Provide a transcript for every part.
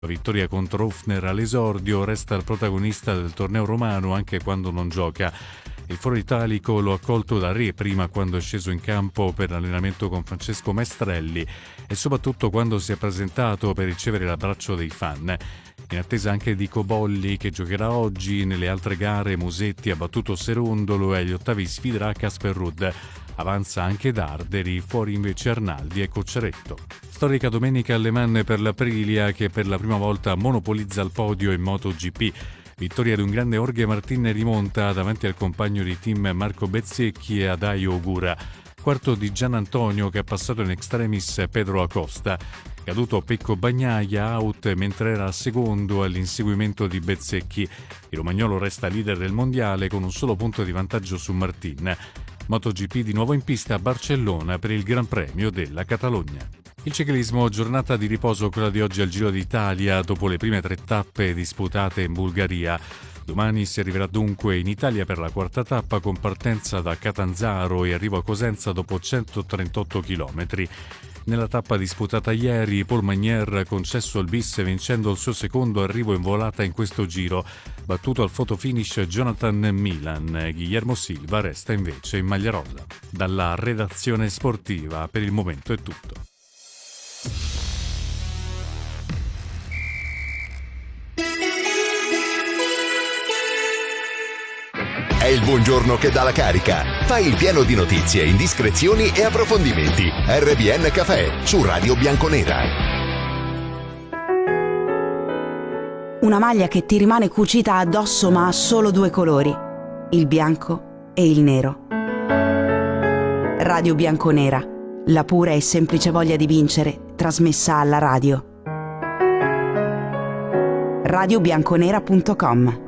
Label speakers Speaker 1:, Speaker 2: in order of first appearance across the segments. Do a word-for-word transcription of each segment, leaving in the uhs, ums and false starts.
Speaker 1: La vittoria contro Hofner all'esordio, resta il protagonista del torneo romano anche quando non gioca. Il foro italico lo ha accolto da re prima quando è sceso in campo per l'allenamento con Francesco Maestrelli e soprattutto quando si è presentato per ricevere l'abbraccio dei fan. In attesa anche di Cobolli che giocherà oggi, nelle altre gare Musetti ha battuto Serondolo e agli ottavi sfiderà Casper Ruud. Avanza anche Darderi, fuori invece Arnaldi e Cocciaretto. Storica domenica alle Mans per l'Aprilia che per la prima volta monopolizza il podio in MotoGP. Vittoria di un grande Jorge Martin rimonta davanti al compagno di team Marco Bezzecchi e Adaio Ogura. Quarto di Gian Antonio che ha passato in extremis Pedro Acosta. Caduto Pecco Bagnaia, out mentre era secondo all'inseguimento di Bezzecchi. Il romagnolo resta leader del mondiale con un solo punto di vantaggio su Martin. MotoGP di nuovo in pista a Barcellona per il Gran Premio della Catalogna. Il ciclismo, giornata di riposo quella di oggi al Giro d'Italia dopo le prime tre tappe disputate in Bulgaria. Domani si arriverà dunque in Italia per la quarta tappa con partenza da Catanzaro e arrivo a Cosenza dopo centotrentotto chilometri. Nella tappa disputata ieri, Paul Magnier ha concesso il bis vincendo il suo secondo arrivo in volata in questo giro. Battuto al fotofinish Jonathan Milan, Guillermo Silva resta invece in maglia rosa. Dalla redazione sportiva per il momento è tutto.
Speaker 2: È il buongiorno che dà la carica. Fai il pieno di notizie, indiscrezioni e approfondimenti. R B N Café su Radio Bianconera.
Speaker 3: Una maglia che ti rimane cucita addosso ma ha solo due colori, il bianco e il nero. Radio Bianconera, la pura e semplice voglia di vincere, trasmessa alla radio. radio bianconera punto com.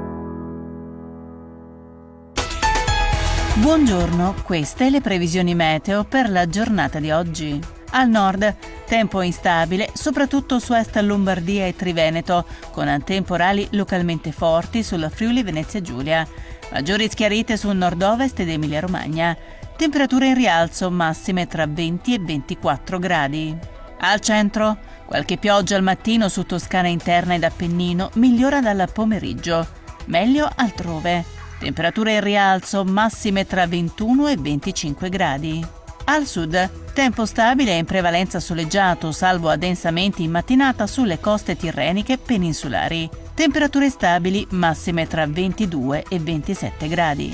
Speaker 4: Buongiorno, queste le previsioni meteo per la giornata di oggi. Al nord, tempo instabile, soprattutto su est Lombardia e Triveneto, con temporali localmente forti sulla Friuli Venezia Giulia. Maggiori schiarite sul nord-ovest ed Emilia-Romagna. Temperature in rialzo, massime tra venti e ventiquattro gradi. Al centro, qualche pioggia al mattino su Toscana interna ed Appennino, migliora dal pomeriggio. Meglio altrove. Temperature in rialzo, massime tra ventuno e venticinque gradi. Al sud, tempo stabile e in prevalenza soleggiato, salvo addensamenti in mattinata sulle coste tirreniche peninsulari. Temperature stabili, massime tra ventidue e ventisette gradi.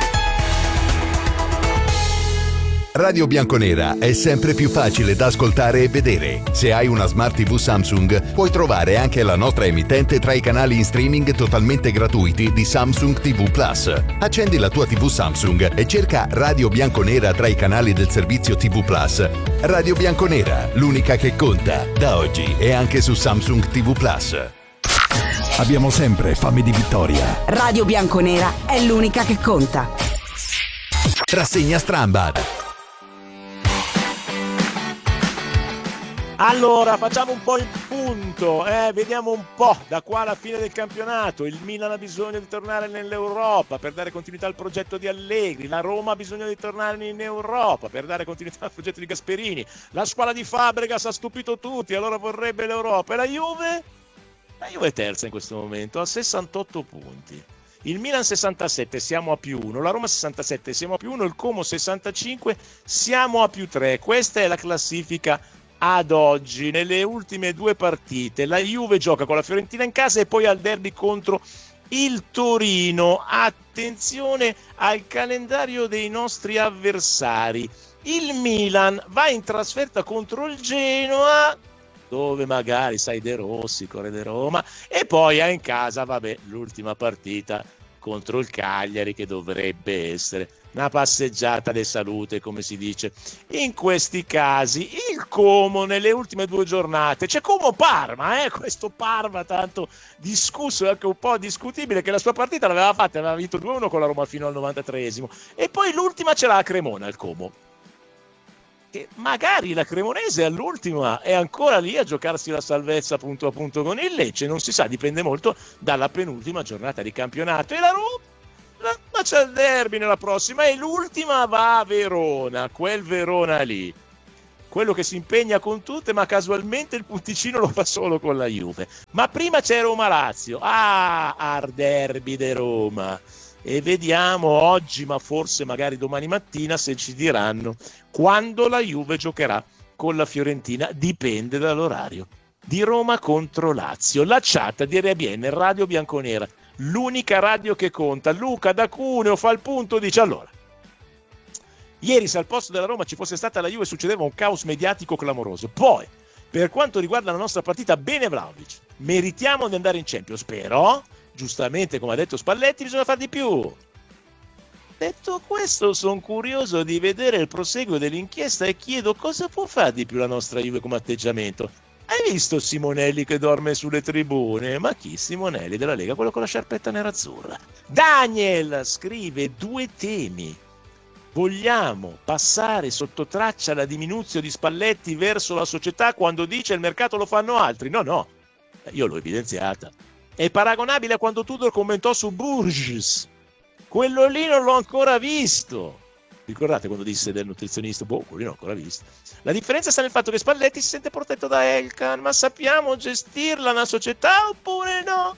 Speaker 2: Radio Bianconera è sempre più facile da ascoltare e vedere. Se hai una Smart tivù Samsung, puoi trovare anche la nostra emittente tra i canali in streaming totalmente gratuiti di Samsung ti vu Plus. Accendi la tua tivù Samsung e cerca Radio Bianconera tra i canali del servizio ti vu Plus. Radio Bianconera, l'unica che conta, da oggi e anche su Samsung ti vu Plus.
Speaker 5: Abbiamo sempre fame di vittoria.
Speaker 3: Radio Bianconera è l'unica che conta.
Speaker 2: Rassegna Strambad.
Speaker 6: Allora, facciamo un po' il punto, eh? Vediamo un po' da qua alla fine del campionato. Il Milan ha bisogno di tornare nell'Europa per dare continuità al progetto di Allegri, la Roma ha bisogno di tornare in Europa per dare continuità al progetto di Gasperini, la squadra di Fabregas ha stupito tutti, allora vorrebbe l'Europa. E la Juve? La Juve è terza in questo momento, ha sessantotto punti. Il Milan sessantasette, siamo a più uno, la Roma sessantasette, siamo a più uno, il Como sessantacinque, siamo a più tre. Questa è la classifica ad oggi. Nelle ultime due partite la Juve gioca con la Fiorentina in casa e poi al derby contro il Torino. Attenzione al calendario dei nostri avversari. Il Milan va in trasferta contro il Genoa, dove magari sai De Rossi, Corre de Roma, e poi ha in casa, vabbè, l'ultima partita contro il Cagliari, che dovrebbe essere una passeggiata di salute, come si dice in questi casi. Il Como nelle ultime due giornate, c'è Como Parma, eh? questo Parma tanto discusso e anche un po' discutibile, che la sua partita l'aveva fatta, aveva vinto due a uno con la Roma fino al novantatreesimo, e poi l'ultima ce l'ha a Cremona, il Como, che magari la Cremonese all'ultima è ancora lì a giocarsi la salvezza punto a punto con il Lecce, non si sa, dipende molto dalla penultima giornata di campionato. E la Roma? Ma c'è il derby nella prossima e l'ultima va a Verona, quel Verona lì. quello che si impegna con tutte, ma casualmente il punticino lo fa solo con la Juve. Ma prima c'è Roma-Lazio, ah, al derby de Roma, e vediamo oggi, ma forse magari domani mattina, se ci diranno quando la Juve giocherà con la Fiorentina. Dipende dall'orario. Di Roma contro Lazio, la chat di R B N, Radio Bianconera, l'unica radio che conta. Luca da Cuneo fa il punto, dice: allora, ieri se al posto della Roma ci fosse stata la Juve succedeva un caos mediatico clamoroso. Poi, per quanto riguarda la nostra partita, bene Vlahovic, meritiamo di andare in Champions, però, giustamente come ha detto Spalletti, bisogna far di più. Detto questo, sono curioso di vedere il proseguo dell'inchiesta e chiedo cosa può fare di più la nostra Juve come atteggiamento. Hai visto Simonelli che dorme sulle tribune? Ma chi Simonelli della Lega? Quello con la sciarpetta nerazzurra. Daniel scrive due temi. Vogliamo passare sotto traccia la diminuzione di Spalletti verso la società quando dice il mercato lo fanno altri? No, no, io l'ho evidenziata. È paragonabile a quando Tudor commentò su Burgess. Quello lì non l'ho ancora visto. Ricordate quando disse del nutrizionista? Boh, quello lì non l'ho ancora visto. La differenza sta nel fatto che Spalletti si sente protetto da Elkan, ma sappiamo gestirla una società oppure no?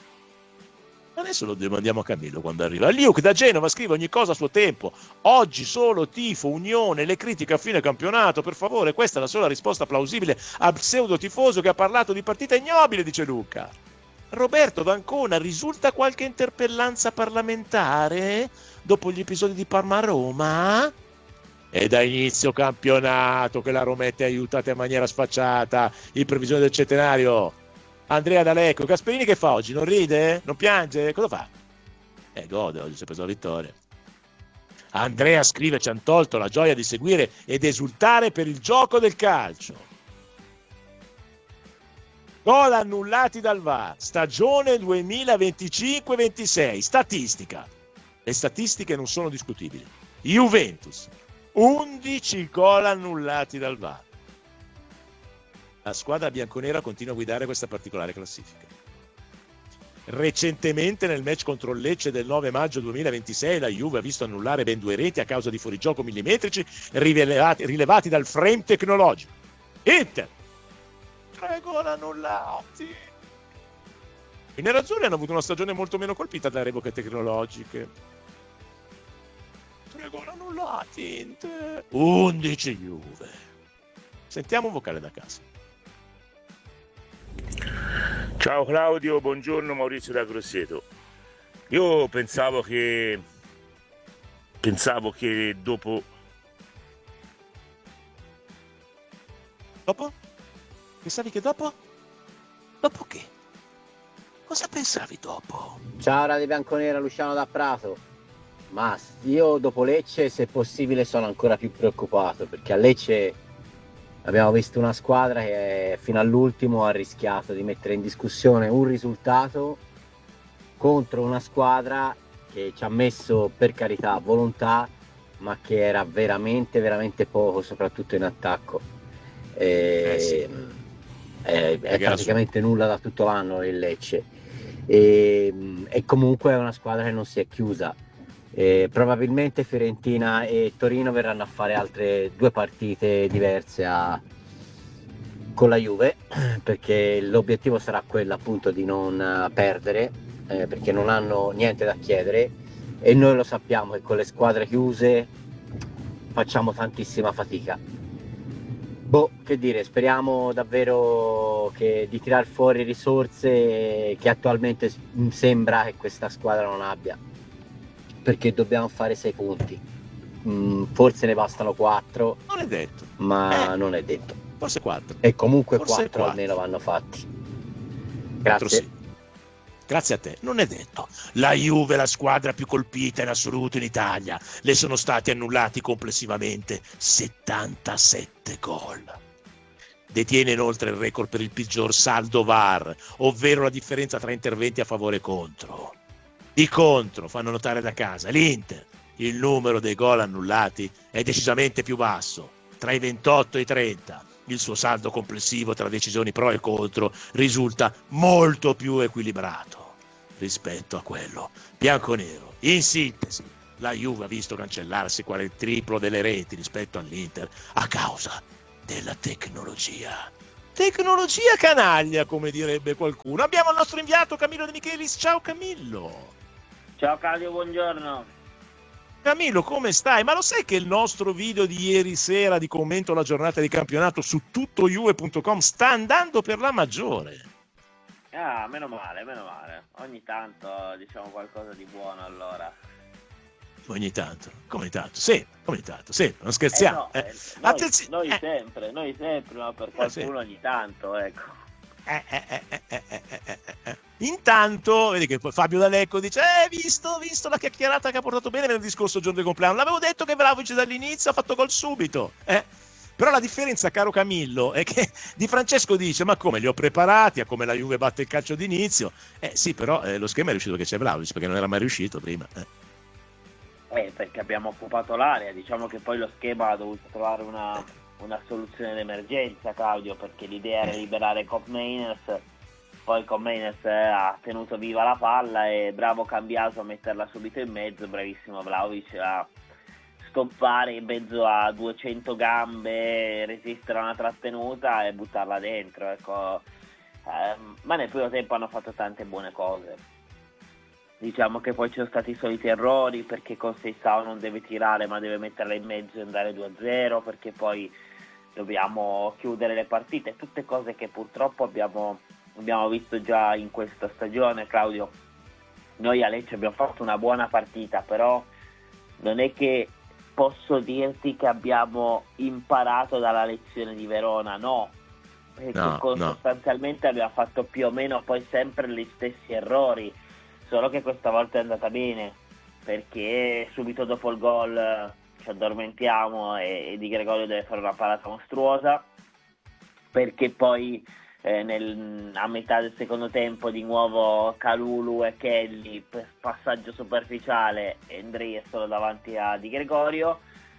Speaker 6: Adesso lo domandiamo a Camillo quando arriva. Luke da Genova scrive: ogni cosa a suo tempo. Oggi solo tifo, unione, le critiche a fine campionato. Per favore, questa è la sola risposta plausibile al pseudo tifoso che ha parlato di partita ignobile, dice Luca. Roberto d'Ancona: risulta qualche interpellanza parlamentare dopo gli episodi di Parma-Roma? È da inizio campionato che la Romette è aiutata in maniera sfacciata in previsione del centenario. Andrea D'Alecco: Gasperini che fa oggi? Non ride? Non piange? Cosa fa? Eh, gode, oggi si è preso la vittoria. Andrea scrive: ci han tolto la gioia di seguire ed esultare per il gioco del calcio. Gol annullati dal V A R, stagione duemilaventicinque ventisei, statistica. Le statistiche non sono discutibili. Juventus, undici gol annullati dal V A R. La squadra bianconera continua a guidare questa particolare classifica. Recentemente nel match contro il Lecce del nove maggio duemilaventisei la Juve ha visto annullare ben due reti a causa di fuorigioco millimetrici rilevati, rilevati dal frame tecnologico. Inter, tre gol annullati. I nerazzurri hanno avuto una stagione molto meno colpita da revoche tecnologiche. Tre gol annullati, Inter. undici Juve. Sentiamo un vocale da casa.
Speaker 7: Ciao Claudio, buongiorno, Maurizio da Grosseto. Io pensavo che pensavo che dopo
Speaker 6: Dopo? Pensavi che dopo? Dopo che? Cosa pensavi dopo?
Speaker 8: Ciao Radio Bianconera, Luciano da Prato. Ma io dopo Lecce, se possibile, sono ancora più preoccupato, perché a Lecce abbiamo visto una squadra che fino all'ultimo ha rischiato di mettere in discussione un risultato contro una squadra che ci ha messo, per carità, volontà, ma che era veramente, veramente poco, soprattutto in attacco. E,
Speaker 6: eh sì.
Speaker 8: È, è praticamente nulla da tutto l'anno il Lecce. E, e comunque è una squadra che non si è chiusa. E probabilmente Fiorentina e Torino verranno a fare altre due partite diverse a, con la Juve, perché l'obiettivo sarà quello appunto di non perdere, eh, perché non hanno niente da chiedere e noi lo sappiamo che con le squadre chiuse facciamo tantissima fatica. Boh, che dire, speriamo davvero che, di tirar fuori risorse che attualmente sembra che questa squadra non abbia, perché dobbiamo fare sei punti. Mm, forse ne bastano quattro.
Speaker 6: Non è detto.
Speaker 8: Ma
Speaker 6: eh,
Speaker 8: non è detto.
Speaker 6: Forse quattro.
Speaker 8: E comunque
Speaker 6: forse
Speaker 8: quattro,
Speaker 6: quattro
Speaker 8: almeno vanno fatti. Grazie.
Speaker 6: Sì. Grazie a te. Non è detto. La Juve è la squadra più colpita in assoluto in Italia. Le sono stati annullati complessivamente settantasette gol. Detiene inoltre il record per il peggior saldo V A R, ovvero la differenza tra interventi a favore e contro. Di contro, fanno notare da casa, l'Inter, il numero dei gol annullati è decisamente più basso, tra i ventotto e i trenta. Il suo saldo complessivo tra decisioni pro e contro risulta molto più equilibrato rispetto a quello bianconero. In sintesi, la Juve ha visto cancellarsi quasi il triplo delle reti rispetto all'Inter a causa della tecnologia. Tecnologia canaglia, come direbbe qualcuno. Abbiamo il nostro inviato Camillo De Michelis. Ciao Camillo.
Speaker 9: Ciao Claudio, buongiorno.
Speaker 6: Camillo, come stai? Ma lo sai che il nostro video di ieri sera di commento alla giornata di campionato su tutto juve punto com sta andando per la maggiore?
Speaker 9: Ah, meno male, meno male. Ogni tanto diciamo qualcosa di buono allora.
Speaker 6: Ogni tanto, come tanto, sì, come tanto, sì, non scherziamo.
Speaker 9: Eh no,
Speaker 6: eh.
Speaker 9: eh, noi,
Speaker 6: Attenzio-
Speaker 9: noi
Speaker 6: eh.
Speaker 9: sempre, noi sempre, ma per qualcuno ogni tanto, ecco.
Speaker 6: Eh, eh, eh, eh, eh, eh, eh, eh. Intanto, vedi che poi Fabio D'Alecco dice: Eh, visto, visto la chiacchierata che ha portato bene nel discorso giorno del compleanno. L'avevo detto che Vlahovic dall'inizio ha fatto gol subito. Eh. Però la differenza, caro Camillo, è che Di Francesco dice: ma come li ho preparati, a come la Juve batte il calcio d'inizio. Eh sì, però eh, lo schema è riuscito che c'è Vlahovic, perché non era mai riuscito prima. Eh.
Speaker 9: Eh, perché abbiamo occupato l'area, diciamo che poi lo schema ha dovuto trovare una, una soluzione d'emergenza, Claudio, perché l'idea era liberare Cop Mainers, poi Cop Mainers ha tenuto viva la palla e bravo Cambiaso a metterla subito in mezzo, bravissimo Vlahovic a stoppare in mezzo a duecento gambe, resistere a una trattenuta e buttarla dentro, ecco. Eh, ma nel primo tempo hanno fatto tante buone cose. Diciamo che poi ci sono stati i soliti errori, perché con Seisao non deve tirare ma deve metterla in mezzo e andare due a zero, perché poi dobbiamo chiudere le partite, tutte cose che purtroppo abbiamo, abbiamo visto già in questa stagione, Claudio. Noi a Lecce abbiamo fatto una buona partita, però non è che posso dirti che abbiamo imparato dalla lezione di Verona, no, perché
Speaker 6: No,
Speaker 9: con-
Speaker 6: no.
Speaker 9: sostanzialmente abbiamo fatto più o meno poi sempre gli stessi errori, solo che questa volta è andata bene, perché subito dopo il gol eh, ci addormentiamo e, e Di Gregorio deve fare una parata mostruosa, perché poi eh, nel, a metà del secondo tempo di nuovo Kalulu e Kelly, per passaggio superficiale, e Andrei è solo davanti a Di Gregorio,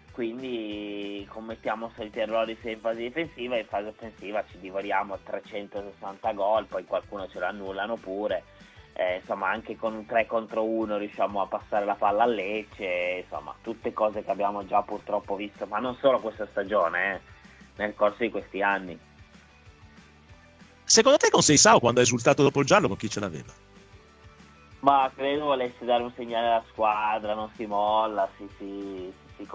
Speaker 9: quindi commettiamo soliti errori sia in fase difensiva, e in fase offensiva ci divoriamo trecentosessanta gol, poi qualcuno ce l'annullano pure. Eh, insomma, anche con un tre contro uno riusciamo a passare la palla a Lecce, insomma, tutte cose che abbiamo già purtroppo visto, ma non solo questa stagione, eh, nel corso di questi anni.
Speaker 6: Secondo te con Seisao, quando ha esultato dopo il giallo, con chi ce l'aveva?
Speaker 9: Ma credo volesse dare un segnale alla squadra, non si molla, si, si, si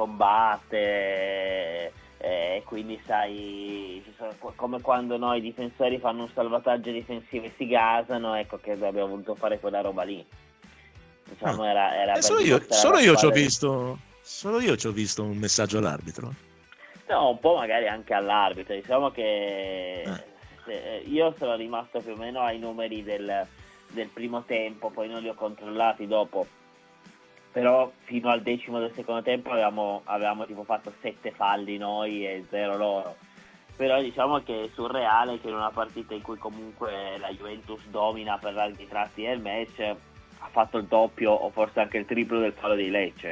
Speaker 9: combatte, e quindi sai, ci sono- come quando noi difensori fanno un salvataggio difensivo e si gasano, ecco che abbiamo voluto fare quella roba lì. Diciamo era, era
Speaker 6: Eh,
Speaker 9: per
Speaker 6: solo io,
Speaker 9: dimostrare
Speaker 6: solo
Speaker 9: alla
Speaker 6: io ci ho
Speaker 9: squadra-
Speaker 6: visto, solo io ci ho visto un messaggio all'arbitro.
Speaker 9: No, un po' magari anche all'arbitro, diciamo che
Speaker 6: Eh.
Speaker 9: se- io sono rimasto più o meno ai numeri del, del primo tempo, poi non li ho controllati dopo, però fino al decimo del secondo tempo avevamo, avevamo tipo fatto sette falli noi e zero loro. Però diciamo che è surreale che in una partita in cui comunque la Juventus domina per larghi tratti del match ha fatto il doppio o forse anche il triplo del fallo di Lecce.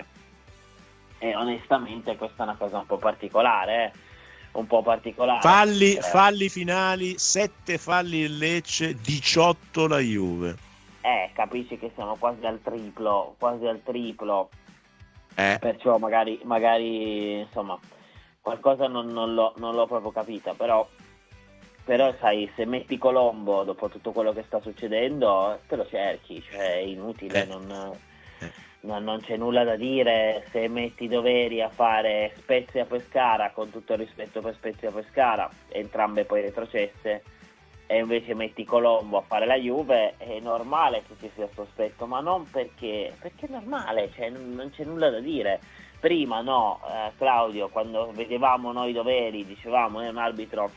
Speaker 9: E onestamente questa è una cosa un po' particolare, eh? un po' particolare.
Speaker 6: Falli,
Speaker 9: Eh,
Speaker 6: falli finali, sette falli il Lecce, diciotto la Juve.
Speaker 9: Eh, capisci che siamo quasi al triplo, quasi al triplo,
Speaker 6: Eh.
Speaker 9: perciò magari, magari insomma, qualcosa non, non l'ho, non l'ho proprio capita, però, però sai, se metti Colombo dopo tutto quello che sta succedendo, te lo cerchi, cioè è inutile,
Speaker 6: Eh.
Speaker 9: non,
Speaker 6: Eh.
Speaker 9: non, non c'è nulla da dire. Se metti Doveri a fare Spezia Pescara, con tutto il rispetto per Spezia Pescara, entrambe poi retrocesse, e invece metti Colombo a fare la Juve, è normale che ci sia sospetto, ma non perché, perché è normale, cioè non, non c'è nulla da dire. Prima no, eh, Claudio, quando vedevamo noi Doveri dicevamo è un arbitro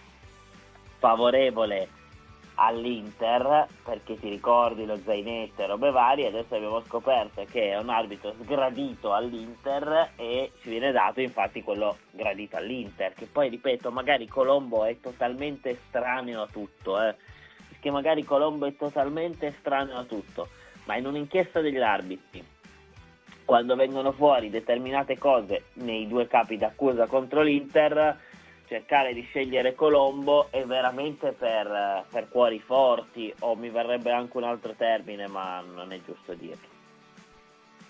Speaker 9: favorevole all'Inter, perché ti ricordi lo zainetto e robe varie. Adesso abbiamo scoperto che è un arbitro sgradito all'Inter e ci viene dato infatti quello gradito all'Inter, che poi ripeto magari Colombo è totalmente estraneo a tutto, eh, perché magari Colombo è totalmente estraneo a tutto, ma in un'inchiesta degli arbitri, quando vengono fuori determinate cose nei due capi d'accusa contro l'Inter, cercare di scegliere Colombo è veramente per, per cuori forti, o mi verrebbe anche un altro termine, ma non è giusto dirlo.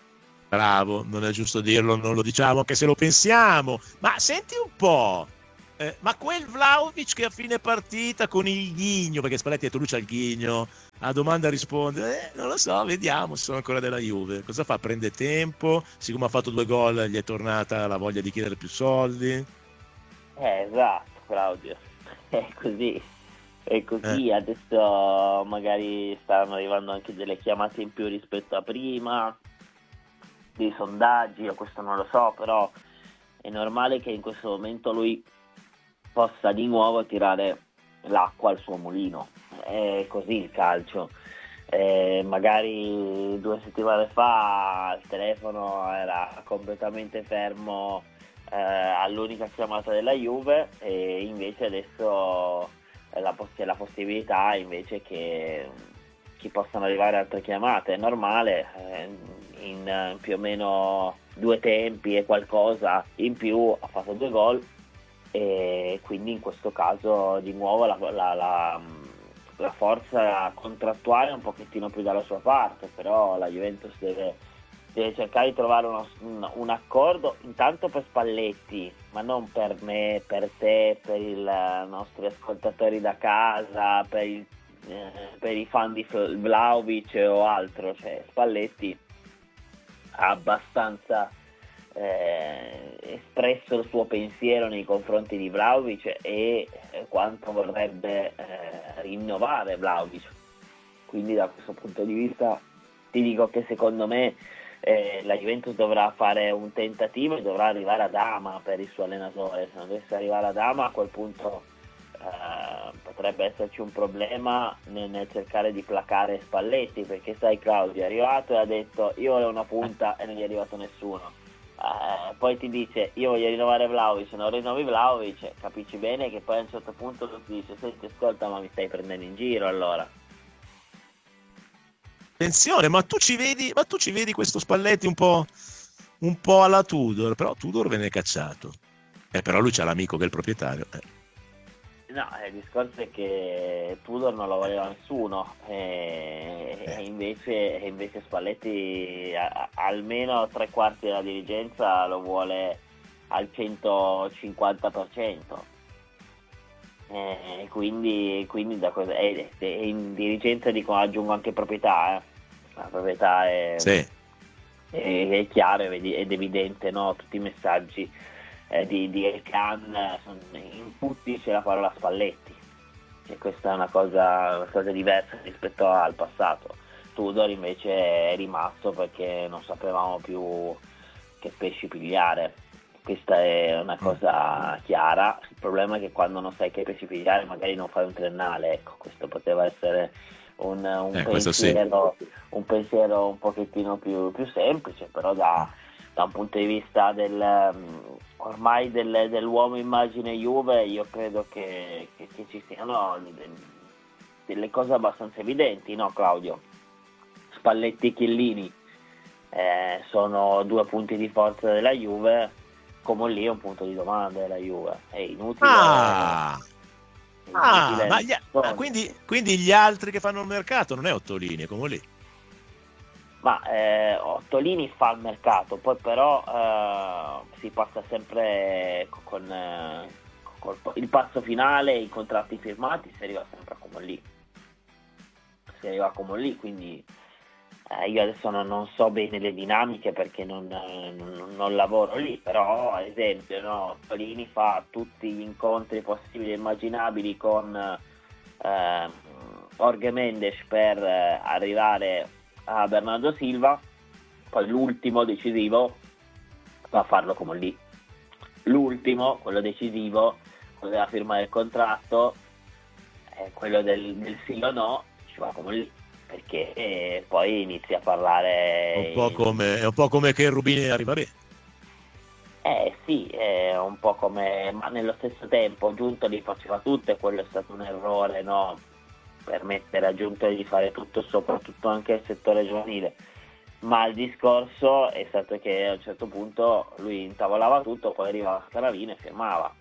Speaker 6: Bravo, non è giusto dirlo, non lo diciamo anche se lo pensiamo. Ma senti un po', Eh, ma quel Vlahovic che a fine partita con il ghigno, perché Spalletti ha detto lui c'ha il ghigno, a domanda risponde, eh, non lo so, vediamo, sono ancora della Juve. Cosa fa? Prende tempo, siccome ha fatto due gol gli è tornata la voglia di chiedere più soldi.
Speaker 9: Eh, esatto, Claudio, è così, è così, eh. Adesso magari stanno arrivando anche delle chiamate in più rispetto a prima, dei sondaggi, io questo non lo so, però è normale che in questo momento lui possa di nuovo tirare l'acqua al suo mulino. È così il calcio. Eh, magari due settimane fa il telefono era completamente fermo eh, all'unica chiamata della Juve, e invece adesso la poss- c'è la possibilità invece che, che possano arrivare altre chiamate. È normale, eh, in eh, più o meno due tempi e qualcosa in più ha fatto due gol, e quindi in questo caso di nuovo la, la, la, la forza contrattuale è un pochettino più dalla sua parte, però la Juventus deve, deve cercare di trovare uno, un, un accordo intanto per Spalletti, ma non per me, per te, per i nostri ascoltatori da casa, per, il, eh, per i fan di Vlahovic o altro. Cioè Spalletti ha abbastanza Eh, espresso il suo pensiero nei confronti di Vlahovic e eh, quanto vorrebbe eh, rinnovare Vlahovic. Quindi da questo punto di vista ti dico che secondo me eh, la Juventus dovrà fare un tentativo e dovrà arrivare ad Ama per il suo allenatore. Se non dovesse arrivare ad Ama, a quel punto eh, potrebbe esserci un problema nel, nel cercare di placare Spalletti, perché sai, Claudio è arrivato e ha detto io volevo una punta e non gli è arrivato nessuno. Uh, poi ti dice io voglio rinnovare Vlahovic, se non rinnovi Vlahovic capisci bene che poi a un certo punto tu ti dice senti ascolta, ma mi stai prendendo in giro allora.
Speaker 6: Attenzione, ma tu ci vedi, ma tu ci vedi questo Spalletti un po', un po' alla Tudor, però Tudor venne cacciato, eh, però lui c'ha l'amico che è il proprietario. eh.
Speaker 9: No, il discorso è che Tudor non lo voleva nessuno, e, e, invece, e invece Spalletti a, a, almeno tre quarti della dirigenza lo vuole al centocinquanta per cento, e quindi, quindi da cosa, e, e in dirigenza dico, aggiungo anche proprietà, eh. La proprietà è,
Speaker 6: sì.
Speaker 9: è, è chiaro ed evidente, no? Tutti i messaggi Eh, di, di El Khan, in tutti c'è la parola Spalletti, e questa è una cosa, una cosa diversa rispetto al passato. Tudor invece è rimasto perché non sapevamo più che pesci pigliare, questa è una cosa chiara. Il problema è che quando non sai che pesci pigliare magari non fai un triennale, ecco, questo poteva essere un, un,
Speaker 6: eh,
Speaker 9: pensiero,
Speaker 6: sì.
Speaker 9: un pensiero un pochettino più, più semplice, però da, da un punto di vista del ormai del, dell'uomo immagine Juve, io credo che, che, che ci siano delle cose abbastanza evidenti, no Claudio? Spalletti e Chiellini eh, sono due punti di forza della Juve, come lì è un punto di domanda della Juve, è inutile.
Speaker 6: Ah,
Speaker 9: è
Speaker 6: ah ma gli, ah, quindi, quindi gli altri che fanno il mercato non è Ottolini, è come lì.
Speaker 9: Ma eh, Ottolini fa il mercato, poi però eh, si passa sempre con eh, col, il passo finale, i contratti firmati, si arriva sempre a come lì. Si arriva a come lì, quindi eh, io adesso non, non so bene le dinamiche perché non, non, non lavoro lì, però ad esempio no, Ottolini fa tutti gli incontri possibili e immaginabili con eh, Jorge Mendes per eh, arrivare a Bernardo Silva, poi l'ultimo decisivo va a farlo come lì, l'ultimo, quello decisivo, quello della firma del contratto, eh, quello del, del sì o no, ci va come lì, perché eh, poi inizia a parlare
Speaker 6: un po' come, è un po' come che Rubini arriva bene.
Speaker 9: Eh sì, è un po' come, ma nello stesso tempo Giuntoli faceva tutto e quello è stato un errore, no? Permettere a Giuntoli di fare tutto, soprattutto anche nel settore giovanile, ma il discorso è stato che a un certo punto lui intavolava tutto, poi arrivava Scanavino e firmava,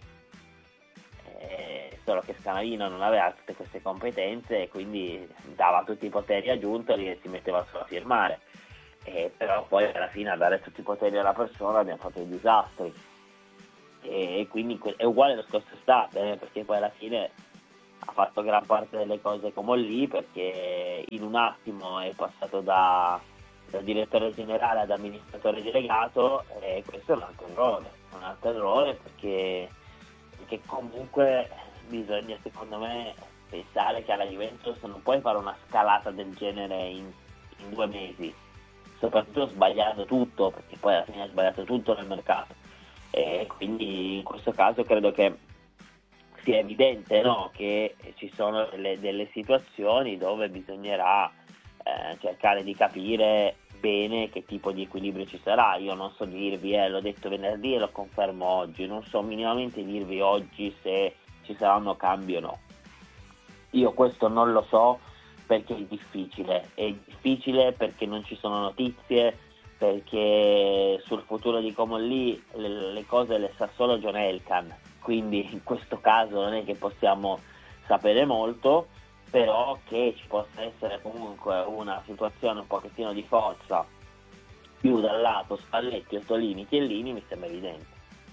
Speaker 9: eh, solo che Scanavino non aveva tutte queste competenze e quindi dava tutti i poteri a Giuntoli e si metteva solo a firmare, eh, però poi alla fine a dare tutti i poteri alla persona abbiamo fatto i disastri. e quindi è uguale lo scorso estate, eh, perché poi alla fine ha fatto gran parte delle cose come lì, perché in un attimo è passato da, da direttore generale ad amministratore delegato, e questo è un altro errore, un altro errore perché, perché comunque bisogna, secondo me, pensare che alla Juventus non puoi fare una scalata del genere in, in due mesi, soprattutto sbagliando tutto, perché poi alla fine ha sbagliato tutto nel mercato, e quindi in questo caso credo che sia evidente, no, che ci sono delle, delle situazioni dove bisognerà eh, cercare di capire bene che tipo di equilibrio ci sarà. Io non so dirvi, eh, l'ho detto venerdì e lo confermo oggi, non so minimamente dirvi oggi se ci saranno cambi o no. Io questo non lo so, perché è difficile, è difficile perché non ci sono notizie, perché sul futuro di Comolli le, le cose le sa solo John Elkann, quindi in questo caso non è che possiamo sapere molto, però che ci possa essere comunque una situazione un pochettino di forza più dal lato Spalletti, Ottolini, Chiellini mi sembra evidente.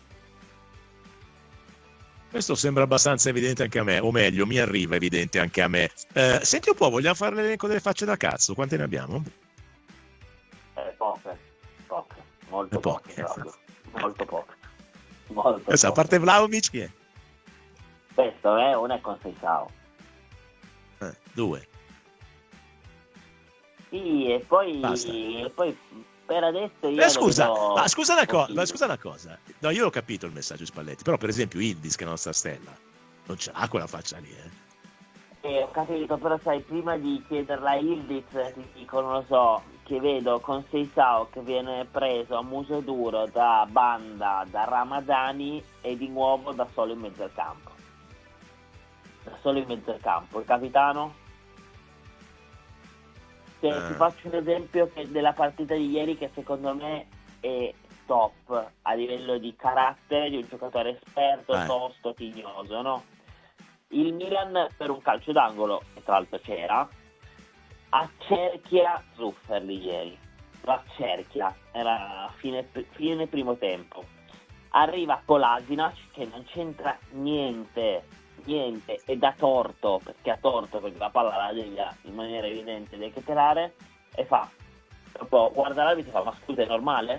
Speaker 6: Questo sembra abbastanza evidente anche a me, o meglio, mi arriva evidente anche a me. Eh, senti un po', vogliamo fare l'elenco delle facce da cazzo? Quante ne abbiamo?
Speaker 9: Eh, poche, poche, molto
Speaker 6: eh, poche,
Speaker 9: poche,
Speaker 6: eh.
Speaker 9: molto poche. Molto
Speaker 6: Questa, a parte Vlahovic, chi è?
Speaker 9: Questo è una è con Seisao.
Speaker 6: Eh, due.
Speaker 9: Sì, e poi, e poi per adesso io
Speaker 6: eh, scusa,
Speaker 9: vedo...
Speaker 6: ma scusa una cosa, ma scusa una cosa. No, io ho capito il messaggio di Spalletti, però per esempio Yildiz, che è la nostra stella, non ce l'ha quella faccia lì, eh.
Speaker 9: Eh, ho capito, però sai, prima di chiederla a Yildiz ti dico, non lo so, che vedo con Seisao che viene preso a muso duro da Banda, da Ramadani e di nuovo da solo in mezzo al campo. Da solo in mezzo al campo. Il capitano? Se
Speaker 6: Eh.
Speaker 9: ti faccio un esempio che della partita di ieri, che secondo me è top a livello di carattere di un giocatore esperto,
Speaker 6: Eh.
Speaker 9: tosto, tignoso, no? Il Milan per un calcio d'angolo, che tra l'altro c'era, accerchia Zufferli ieri, lo accerchia, era fine, fine primo tempo, arriva Kolasinac che non c'entra niente, niente, e dà torto, perché ha torto, perché la palla la deve in maniera evidente dechetelare, e fa, dopo guarda l'arbitro e fa, ma scusa, è normale?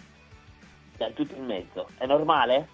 Speaker 9: Cioè, tutto in mezzo, è normale?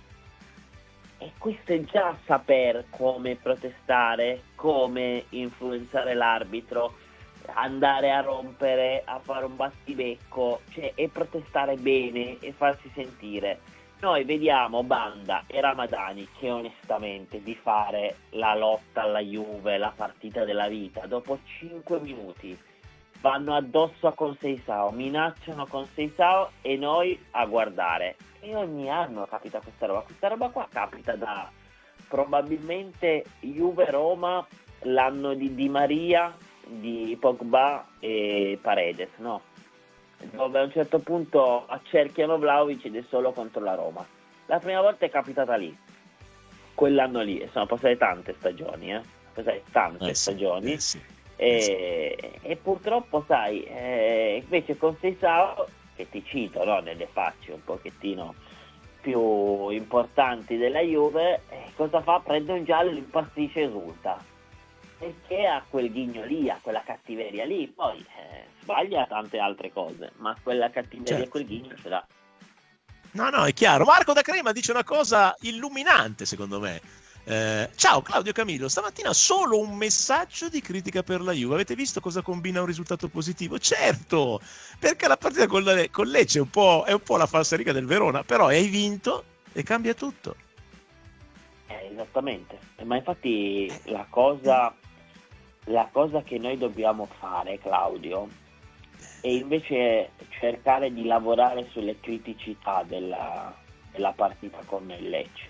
Speaker 9: E questo è già saper come protestare, come influenzare l'arbitro, andare a rompere, a fare un battibecco, cioè, e protestare bene e farsi sentire. Noi vediamo Banda e Ramadani che onestamente di fare la lotta alla Juve, la partita della vita, dopo cinque minuti vanno addosso a Conceição, minacciano Conceição e noi a guardare. E ogni anno capita questa roba, questa roba qua capita da probabilmente Juve-Roma, l'anno di Di Maria, di Pogba e Paredes, no? Dove a un certo punto accerchiano Vlahovic ed è solo contro la Roma. La prima volta è capitata lì, quell'anno lì, e sono passate tante stagioni, eh? Passate tante
Speaker 6: Eh sì,
Speaker 9: stagioni.
Speaker 6: eh sì.
Speaker 9: E, e purtroppo sai, eh, invece con Seisao, che ti cito, no, nelle facce un pochettino più importanti della Juve, eh, cosa fa? Prende un giallo, impazzisce e esulta, perché ha quel ghigno lì, ha quella cattiveria lì, poi eh, sbaglia tante altre cose, ma quella cattiveria e
Speaker 6: certo.
Speaker 9: quel ghigno ce l'ha.
Speaker 6: No, no, è chiaro. Marco da Crema dice una cosa illuminante, secondo me. Eh, ciao Claudio Camillo, stamattina solo un messaggio di critica per la Juve. Avete visto cosa combina un risultato positivo? Certo, perché la partita con, la, con Lecce è un po', è un po' la falsariga del Verona, però hai vinto e cambia tutto.
Speaker 9: Eh, esattamente, ma infatti la cosa, la cosa che noi dobbiamo fare, Claudio, è invece cercare di lavorare sulle criticità della, della partita con il Lecce.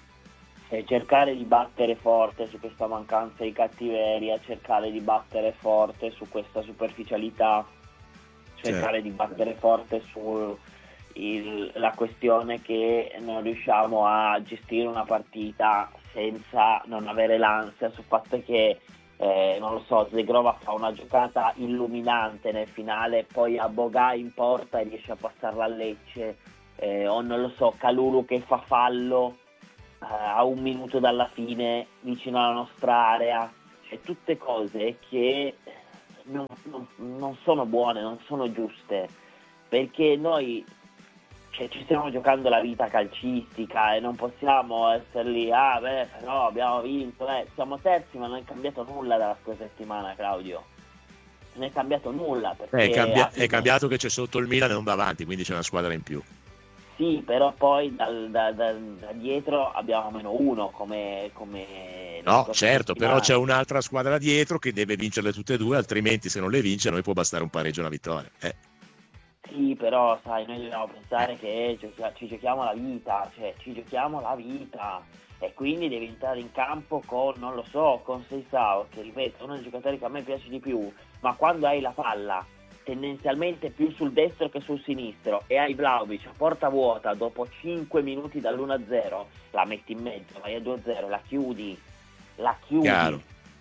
Speaker 9: E cercare di battere forte su questa mancanza di cattiveria, cercare di battere forte su questa superficialità, cercare di battere forte su il, la questione che non riusciamo a gestire una partita senza non avere l'ansia sul fatto che eh, non lo so, Zegrova fa una giocata illuminante nel finale, poi a Boga in porta e riesce a passarla a Lecce eh, o non lo so, Kalulu che fa fallo eh, a un minuto dalla fine vicino alla nostra area, cioè tutte cose che non, non, non sono buone, non sono giuste, perché noi cioè, ci stiamo giocando la vita calcistica e non possiamo essere lì, ah beh però abbiamo vinto, eh. Siamo terzi ma non è cambiato nulla dalla scorsa settimana, Claudio, non è cambiato nulla, perché
Speaker 6: è, cambia- è cambiato che c'è sotto il Milan e non va avanti, quindi c'è una squadra in più.
Speaker 9: Sì, però poi dal, da, da, da dietro abbiamo meno uno come, come
Speaker 6: no, certo, però c'è un'altra squadra dietro che deve vincerle tutte e due, altrimenti se non le vince a noi può bastare un pareggio e una vittoria. Eh.
Speaker 9: Sì, però sai, noi dobbiamo pensare che giochi- ci giochiamo la vita, cioè ci giochiamo la vita e quindi devi entrare in campo con, non lo so, con Seisao, che ripeto, è uno dei giocatori che a me piace di più, ma quando hai la palla tendenzialmente più sul destro che sul sinistro e hai Vlahovic a porta vuota dopo cinque minuti dall'uno a zero, la metti in mezzo, vai a due a zero, la chiudi, la chiudi. Chiaro.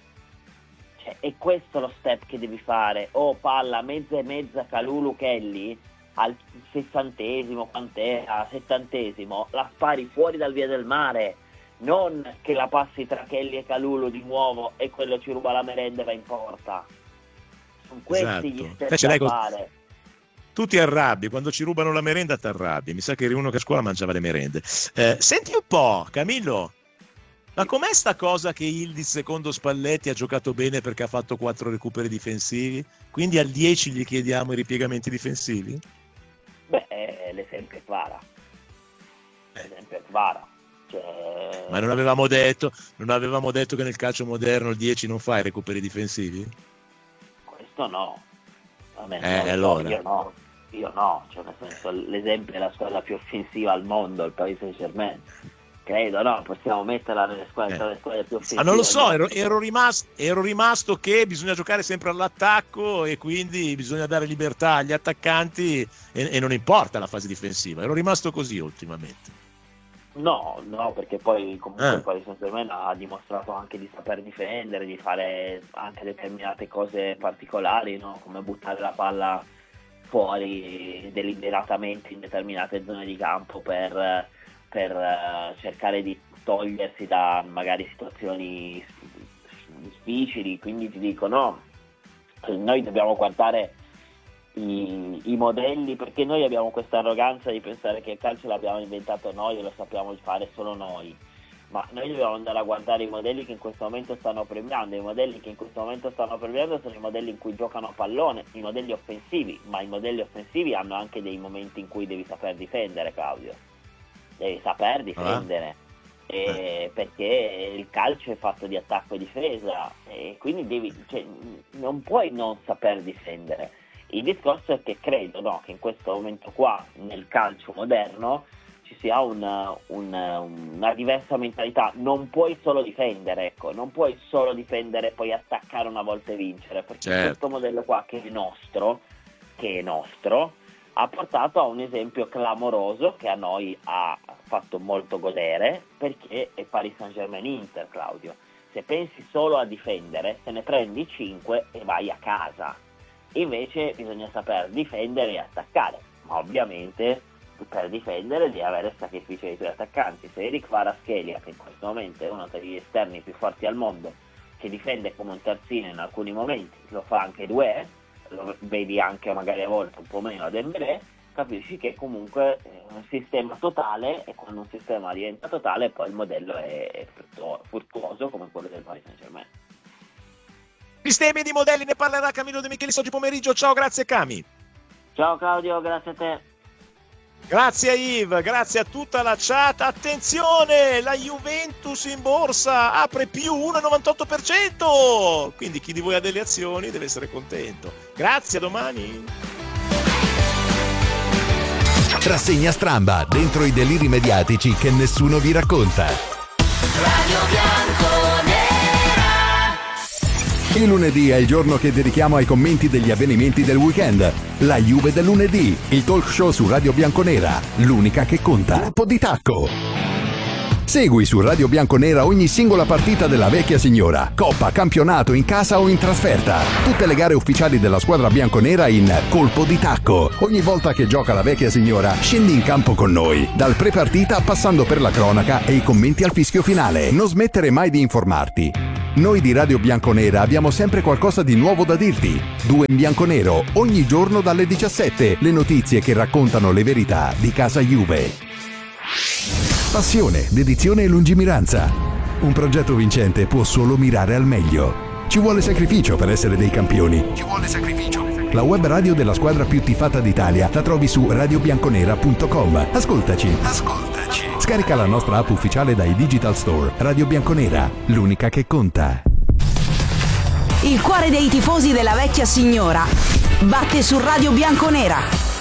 Speaker 9: Cioè, è questo lo step che devi fare, o oh, palla mezza e mezza Kalulu Kelly al sessantesimo, quant'era, settantesimo, la spari fuori dal via del mare, non che la passi tra Kelly e Kalulu di nuovo e quello ci ruba la merenda e va in porta. Sono questi esatto. Gli step da
Speaker 6: con...
Speaker 9: fare.
Speaker 6: Tu ti arrabbi, quando ci rubano la merenda ti arrabbi, mi sa che eri uno che a scuola mangiava le merende. Eh, senti un po', Camillo, ma com'è sta cosa che Yildiz secondo Spalletti ha giocato bene perché ha fatto quattro recuperi difensivi? Quindi al dieci gli chiediamo i ripiegamenti difensivi?
Speaker 9: Beh, eh, l'esempio è Kvara. L'esempio è Kvara. Cioè...
Speaker 6: Ma non avevamo detto, non avevamo detto che nel calcio moderno il dieci non fa i recuperi difensivi?
Speaker 9: Questo no. A me
Speaker 6: eh,
Speaker 9: no,
Speaker 6: allora.
Speaker 9: Io no. Io no. Cioè, nel senso, l'esempio è la squadra più offensiva al mondo, il Paris Saint-Germain. Credo, no, possiamo metterla nelle squadre, eh. le squadre più offensive.
Speaker 6: Ah, non lo so, ero, ero, rimasto, ero rimasto che bisogna giocare sempre all'attacco e quindi bisogna dare libertà agli attaccanti e, e non importa la fase difensiva. Ero rimasto così ultimamente.
Speaker 9: No, no, perché poi comunque
Speaker 6: eh.
Speaker 9: il Paris Saint-Germain ha dimostrato anche di saper difendere, di fare anche determinate cose particolari, no? Come buttare la palla fuori deliberatamente in determinate zone di campo per... per uh, cercare di togliersi da magari situazioni difficili, quindi ti dico no, noi dobbiamo guardare i, i modelli, perché noi abbiamo questa arroganza di pensare che il calcio l'abbiamo inventato noi e lo sappiamo fare solo noi, ma noi dobbiamo andare a guardare i modelli che in questo momento stanno premiando. I modelli che in questo momento stanno premiando sono i modelli in cui giocano a pallone, i modelli offensivi, ma i modelli offensivi hanno anche dei momenti in cui devi saper difendere, Claudio. Devi saper difendere, ah. eh, perché il calcio è fatto di attacco e difesa e quindi devi, cioè, non puoi non saper difendere. Il discorso è che credo no, che in questo momento qua nel calcio moderno ci sia una, una, una diversa mentalità. Non puoi solo difendere, ecco, non puoi solo difendere e poi attaccare una volta e vincere, perché certo. Questo modello qua che è nostro, che è nostro ha portato a un esempio clamoroso che a noi ha fatto molto godere, perché è Paris Saint-Germain Inter, Claudio. Se pensi solo a difendere, te ne prendi cinque e vai a casa. Invece bisogna saper difendere e attaccare, ma ovviamente per difendere devi avere il sacrificio dei tuoi attaccanti. Se Eric Kvaratskhelia, che in questo momento è uno degli esterni più forti al mondo, che difende come un terzino in alcuni momenti, lo fa anche due, lo vedi anche magari a volte un po' meno a Dembélé, capisci che comunque è un sistema totale, e quando un sistema diventa totale poi il modello è fruttuoso come quello del Paris Saint-Germain.
Speaker 6: Sistemi di modelli ne parlerà Camillo De Michelis oggi pomeriggio. Ciao, grazie Cami.
Speaker 9: Ciao Claudio, grazie a te.
Speaker 6: Grazie a Yves, grazie a tutta la chat. Attenzione, la Juventus in borsa apre più uno virgola novantotto per cento, quindi chi di voi ha delle azioni deve essere contento. Grazie, a domani.
Speaker 2: Rassegna stramba dentro i deliri mediatici che nessuno vi racconta.
Speaker 10: Radio Bianconera.
Speaker 5: Il lunedì è il giorno che dedichiamo ai commenti degli avvenimenti del weekend. La Juve del lunedì, il talk show su Radio Bianconera, l'unica che conta. Colpo di tacco. Segui su Radio Bianconera ogni singola partita della vecchia signora, coppa, campionato, in casa o in trasferta. Tutte le gare ufficiali della squadra bianconera in colpo di tacco. Ogni volta che gioca la vecchia signora, scendi in campo con noi, dal pre-partita passando per la cronaca e i commenti al fischio finale. Non smettere mai di informarti. Noi di Radio Bianconera abbiamo sempre qualcosa di nuovo da dirti. Due in bianconero, ogni giorno dalle diciassette, le notizie che raccontano le verità di casa Juve. Passione, dedizione e lungimiranza. Un progetto vincente può solo mirare al meglio. Ci vuole sacrificio per essere dei campioni. Ci vuole sacrificio. La web radio della squadra più tifata d'Italia la trovi su radio bianconera punto com. Ascoltaci. Ascoltaci. Scarica la nostra app ufficiale dai Digital Store. Radio Bianconera, l'unica che conta.
Speaker 3: Il cuore dei tifosi della vecchia signora batte su Radio Bianconera.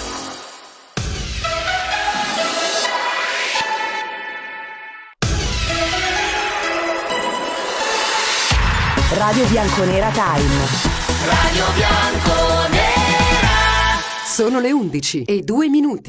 Speaker 3: Radio Bianconera Time.
Speaker 10: Radio Bianconera.
Speaker 11: Sono le undici e due minuti.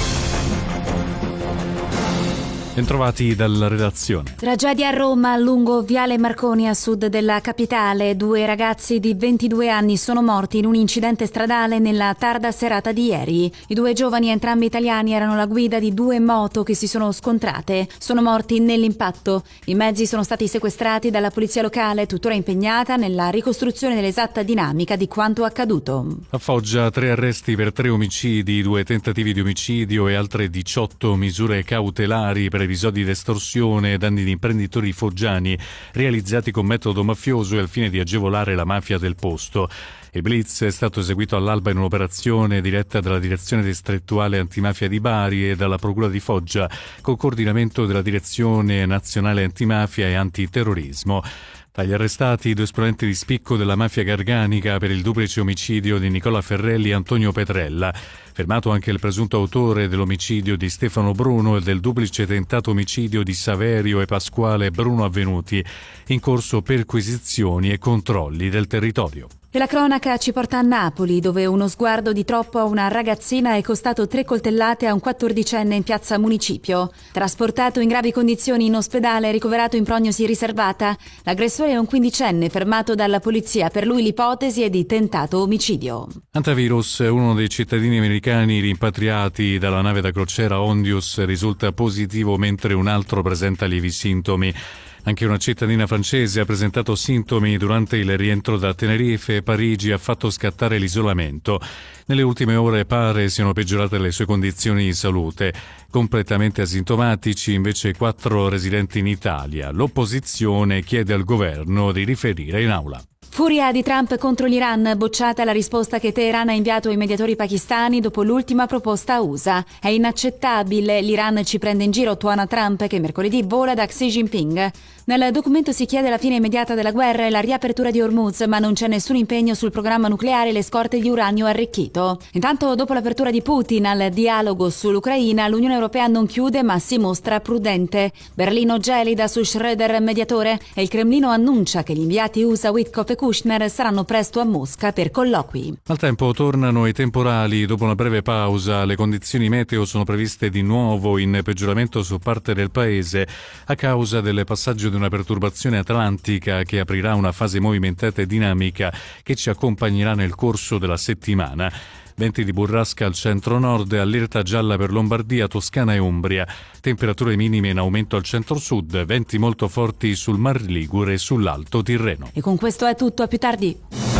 Speaker 1: Bentrovati dalla redazione.
Speaker 12: Tragedia a Roma, lungo Viale Marconi a sud della capitale. Due ragazzi di ventidue anni sono morti in un incidente stradale nella tarda serata di ieri. I due giovani, entrambi italiani, erano alla guida di due moto che si sono scontrate. Sono morti nell'impatto. I mezzi sono stati sequestrati dalla polizia locale, tuttora impegnata nella ricostruzione dell'esatta dinamica di quanto accaduto.
Speaker 1: A Foggia tre arresti per tre omicidi, due tentativi di omicidio e altre diciotto misure cautelari per episodi di estorsione e danni di imprenditori foggiani realizzati con metodo mafioso e al fine di agevolare la mafia del posto. Il blitz è stato eseguito all'alba in un'operazione diretta dalla Direzione Distrettuale Antimafia di Bari e dalla Procura di Foggia, con coordinamento della Direzione Nazionale Antimafia e Antiterrorismo. Tra gli arrestati, due esponenti di spicco della mafia garganica per il duplice omicidio di Nicola Ferrelli e Antonio Petrella. Fermato anche il presunto autore dell'omicidio di Stefano Bruno e del duplice tentato omicidio di Saverio e Pasquale Bruno avvenuti. In corso perquisizioni e controlli del territorio.
Speaker 12: E la cronaca ci porta a Napoli, dove uno sguardo di troppo a una ragazzina è costato tre coltellate a un quattordicenne in piazza Municipio. Trasportato in gravi condizioni in ospedale e ricoverato in prognosi riservata, l'aggressore è un quindicenne fermato dalla polizia. Per lui l'ipotesi è di tentato omicidio.
Speaker 1: Antivirus, uno dei cittadini americani rimpatriati dalla nave da crociera Ondius, risulta positivo mentre un altro presenta lievi sintomi. Anche una cittadina francese ha presentato sintomi durante il rientro da Tenerife e Parigi ha fatto scattare l'isolamento. Nelle ultime ore pare siano peggiorate le sue condizioni di salute. Completamente asintomatici invece quattro residenti in Italia. L'opposizione chiede al governo di riferire in aula.
Speaker 12: Furia di Trump contro l'Iran, bocciata la risposta che Teheran ha inviato ai mediatori pakistani dopo l'ultima proposta U S A. È inaccettabile, l'Iran ci prende in giro, tuona Trump, che mercoledì vola da Xi Jinping. Nel documento si chiede la fine immediata della guerra e la riapertura di Hormuz, ma non c'è nessun impegno sul programma nucleare e le scorte di uranio arricchito. Intanto, dopo l'apertura di Putin al dialogo sull'Ucraina, l'Unione Europea non chiude ma si mostra prudente. Berlino gelida su Schröder mediatore e il Cremlino annuncia che gli inviati U S A Witkoff e Kushner saranno presto a Mosca per colloqui.
Speaker 1: Al tempo tornano i temporali. Dopo una breve pausa, le condizioni meteo sono previste di nuovo in peggioramento su parte del paese a causa del passaggio di una perturbazione atlantica che aprirà una fase movimentata e dinamica che ci accompagnerà nel corso della settimana. Venti di burrasca al centro-nord e allerta gialla per Lombardia, Toscana e Umbria. Temperature minime in aumento al centro-sud, venti molto forti sul Mar Ligure e sull'Alto Tirreno.
Speaker 12: E con questo è tutto, a più tardi.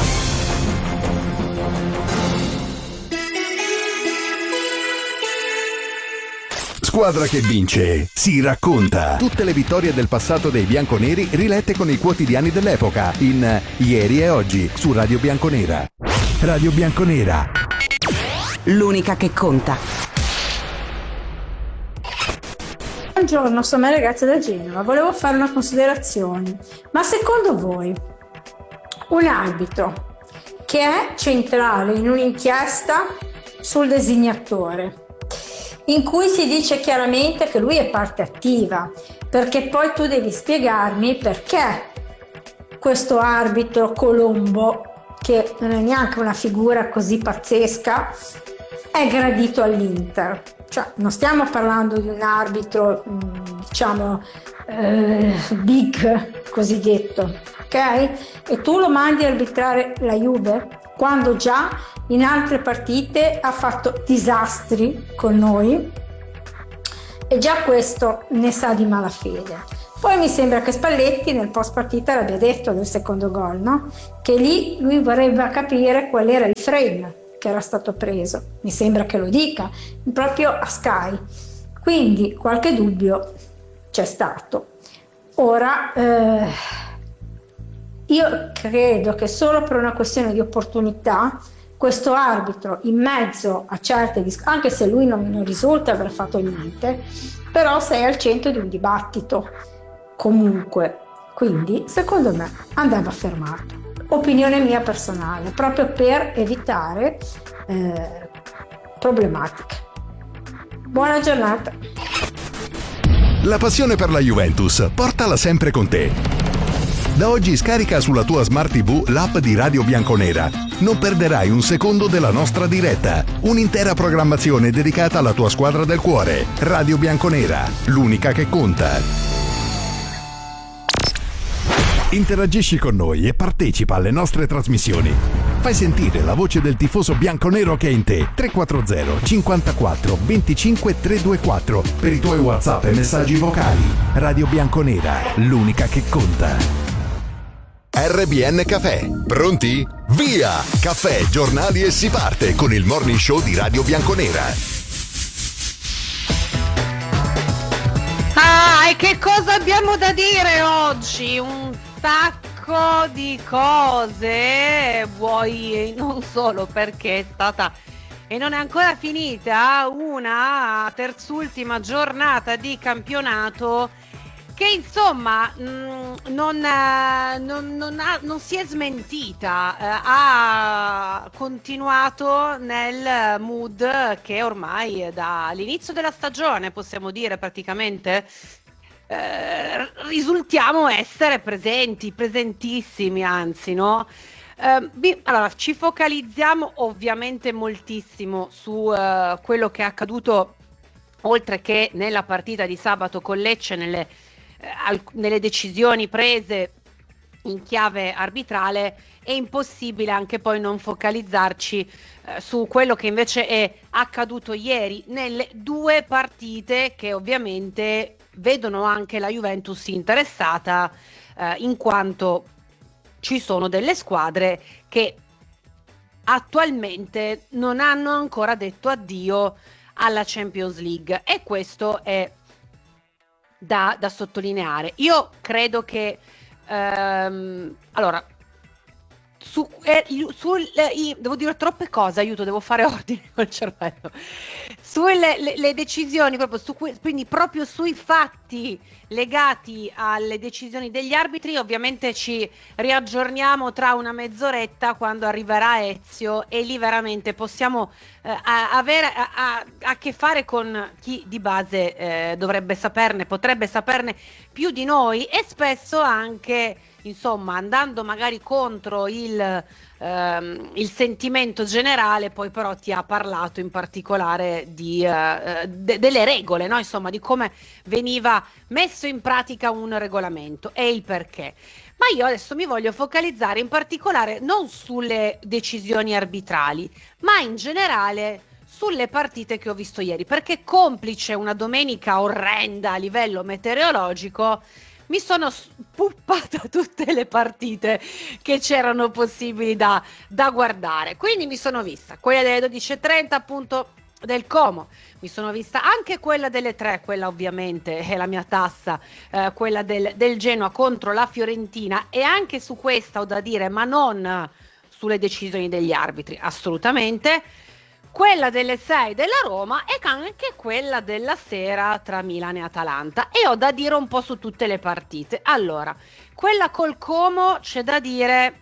Speaker 5: Squadra che vince, si racconta. Tutte le vittorie del passato dei bianconeri rilette con i quotidiani dell'epoca in Ieri e Oggi su Radio Bianconera. Radio Bianconera,
Speaker 3: l'unica che conta.
Speaker 13: Buongiorno, sono Maria Grazia da Genova. Volevo fare una considerazione. Ma secondo voi un arbitro che è centrale in un'inchiesta sul designatore, in cui si dice chiaramente che lui è parte attiva, perché poi tu devi spiegarmi perché questo arbitro Colombo, che non è neanche una figura così pazzesca, è gradito all'Inter. Cioè, non stiamo parlando di un arbitro mh, diciamo, eh, big cosiddetto, ok? E tu lo mandi a arbitrare la Juve quando già in altre partite ha fatto disastri con noi, e già questo ne sa di malafede. Poi mi sembra che Spalletti nel post partita l'abbia detto del secondo gol, no? Che lì lui vorrebbe capire qual era il frame che era stato preso, mi sembra che lo dica proprio a Sky, quindi qualche dubbio c'è stato. Ora eh, io credo che solo per una questione di opportunità questo arbitro in mezzo a certe dis- anche se lui non, non risulta aver fatto niente, però sei al centro di un dibattito comunque, quindi secondo me andava fermato. Opinione mia personale, proprio per evitare eh, problematiche. Buona giornata.
Speaker 2: La passione per la Juventus, portala sempre con te. Da oggi scarica sulla tua Smart tivù l'app di Radio Bianconera. Non perderai un secondo della nostra diretta. Un'intera programmazione dedicata alla tua squadra del cuore. Radio Bianconera, l'unica che conta. Interagisci con noi e partecipa alle nostre trasmissioni. Fai sentire la voce del tifoso bianconero che è in te. tre quattro zero cinquantaquattro venticinque trecentoventiquattro per i tuoi WhatsApp e messaggi vocali. Radio Bianconera, l'unica che conta.
Speaker 14: R B N Caffè. Pronti? Via! Caffè, giornali e si parte con il morning show di Radio Bianconera.
Speaker 15: Ah, e che cosa abbiamo da dire oggi? Un sacco di cose, vuoi non solo perché è stata e non è ancora finita una terzultima giornata di campionato che insomma mh, non, eh, non, non, ha, non si è smentita, eh, ha continuato nel mood che ormai dall'inizio della stagione, possiamo dire praticamente, eh, risultiamo essere presenti, presentissimi anzi, no? Eh, vi, allora, ci focalizziamo ovviamente moltissimo su eh, quello che è accaduto, oltre che nella partita di sabato con Lecce, nelle nelle decisioni prese in chiave arbitrale. È impossibile anche poi non focalizzarci eh, su quello che invece è accaduto ieri nelle due partite che ovviamente vedono anche la Juventus interessata, eh, in quanto ci sono delle squadre che attualmente non hanno ancora detto addio alla Champions League, e questo è Da, da sottolineare. Io credo che ehm, allora su, eh, sul, eh, devo dire troppe cose, aiuto, devo fare ordine col cervello sulle le, le decisioni, proprio su, quindi proprio sui fatti legati alle decisioni degli arbitri. Ovviamente ci riaggiorniamo tra una mezz'oretta quando arriverà Ezio, e lì veramente possiamo eh, avere a, a, a che fare con chi di base eh, dovrebbe saperne, potrebbe saperne più di noi, e spesso anche insomma andando magari contro il, ehm, il sentimento generale. Poi però ti ha parlato in particolare di eh, de- delle regole, no? Insomma, di come veniva messo in pratica un regolamento e il perché. Ma io adesso mi voglio focalizzare in particolare non sulle decisioni arbitrali, ma in generale sulle partite che ho visto ieri, perché complice una domenica orrenda a livello meteorologico, mi sono puppata tutte le partite che c'erano possibili da, da guardare. Quindi mi sono vista quella delle dodici e trenta appunto del Como, mi sono vista anche quella delle tre, quella ovviamente è la mia tassa, eh, quella del, del Genoa contro la Fiorentina, e anche su questa ho da dire, ma non sulle decisioni degli arbitri, assolutamente, quella delle sei della Roma e anche quella della sera tra Milan e Atalanta, e ho da dire un po' su tutte le partite. Allora, quella col Como c'è da dire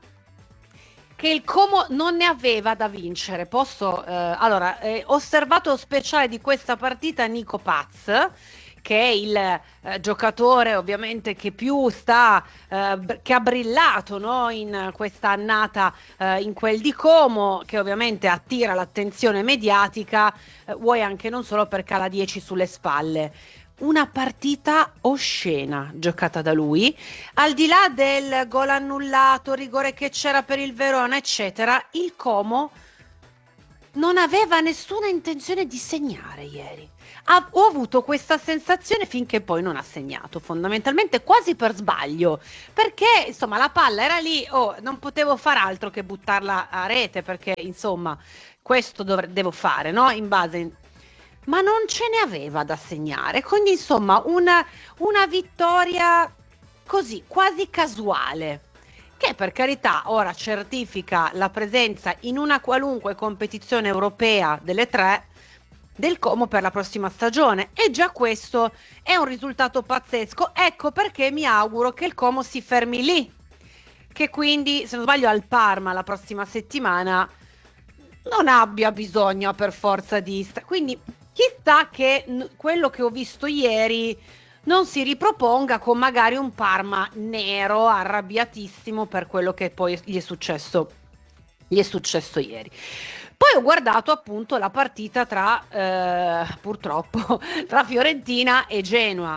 Speaker 15: che il Como non ne aveva da vincere. Posso, eh, allora, eh, osservato speciale di questa partita Nico Paz, che è il eh, giocatore ovviamente che più sta, eh, b- che ha brillato, no? In questa annata eh, in quel di Como, che ovviamente attira l'attenzione mediatica, eh, vuoi anche non solo perché ha la dieci sulle spalle, una partita oscena giocata da lui, al di là del gol annullato, rigore che c'era per il Verona, eccetera. Il Como non aveva nessuna intenzione di segnare ieri. Ha, ho avuto questa sensazione finché poi non ha segnato, fondamentalmente quasi per sbaglio, perché insomma la palla era lì, oh, non potevo far altro che buttarla a rete, perché insomma questo dov- devo fare, no? In base, ma non ce ne aveva da segnare, quindi insomma una, una vittoria così quasi casuale, che per carità ora certifica la presenza in una qualunque competizione europea delle tre del Como per la prossima stagione, e già questo è un risultato pazzesco. Ecco perché mi auguro che il Como si fermi lì, che quindi, se non sbaglio, al Parma la prossima settimana non abbia bisogno per forza di... Quindi chissà che n- quello che ho visto ieri non si riproponga con magari un Parma nero, arrabbiatissimo per quello che poi gli è successo, gli è successo ieri. Poi ho guardato appunto la partita tra, eh, purtroppo, tra Fiorentina e Genoa.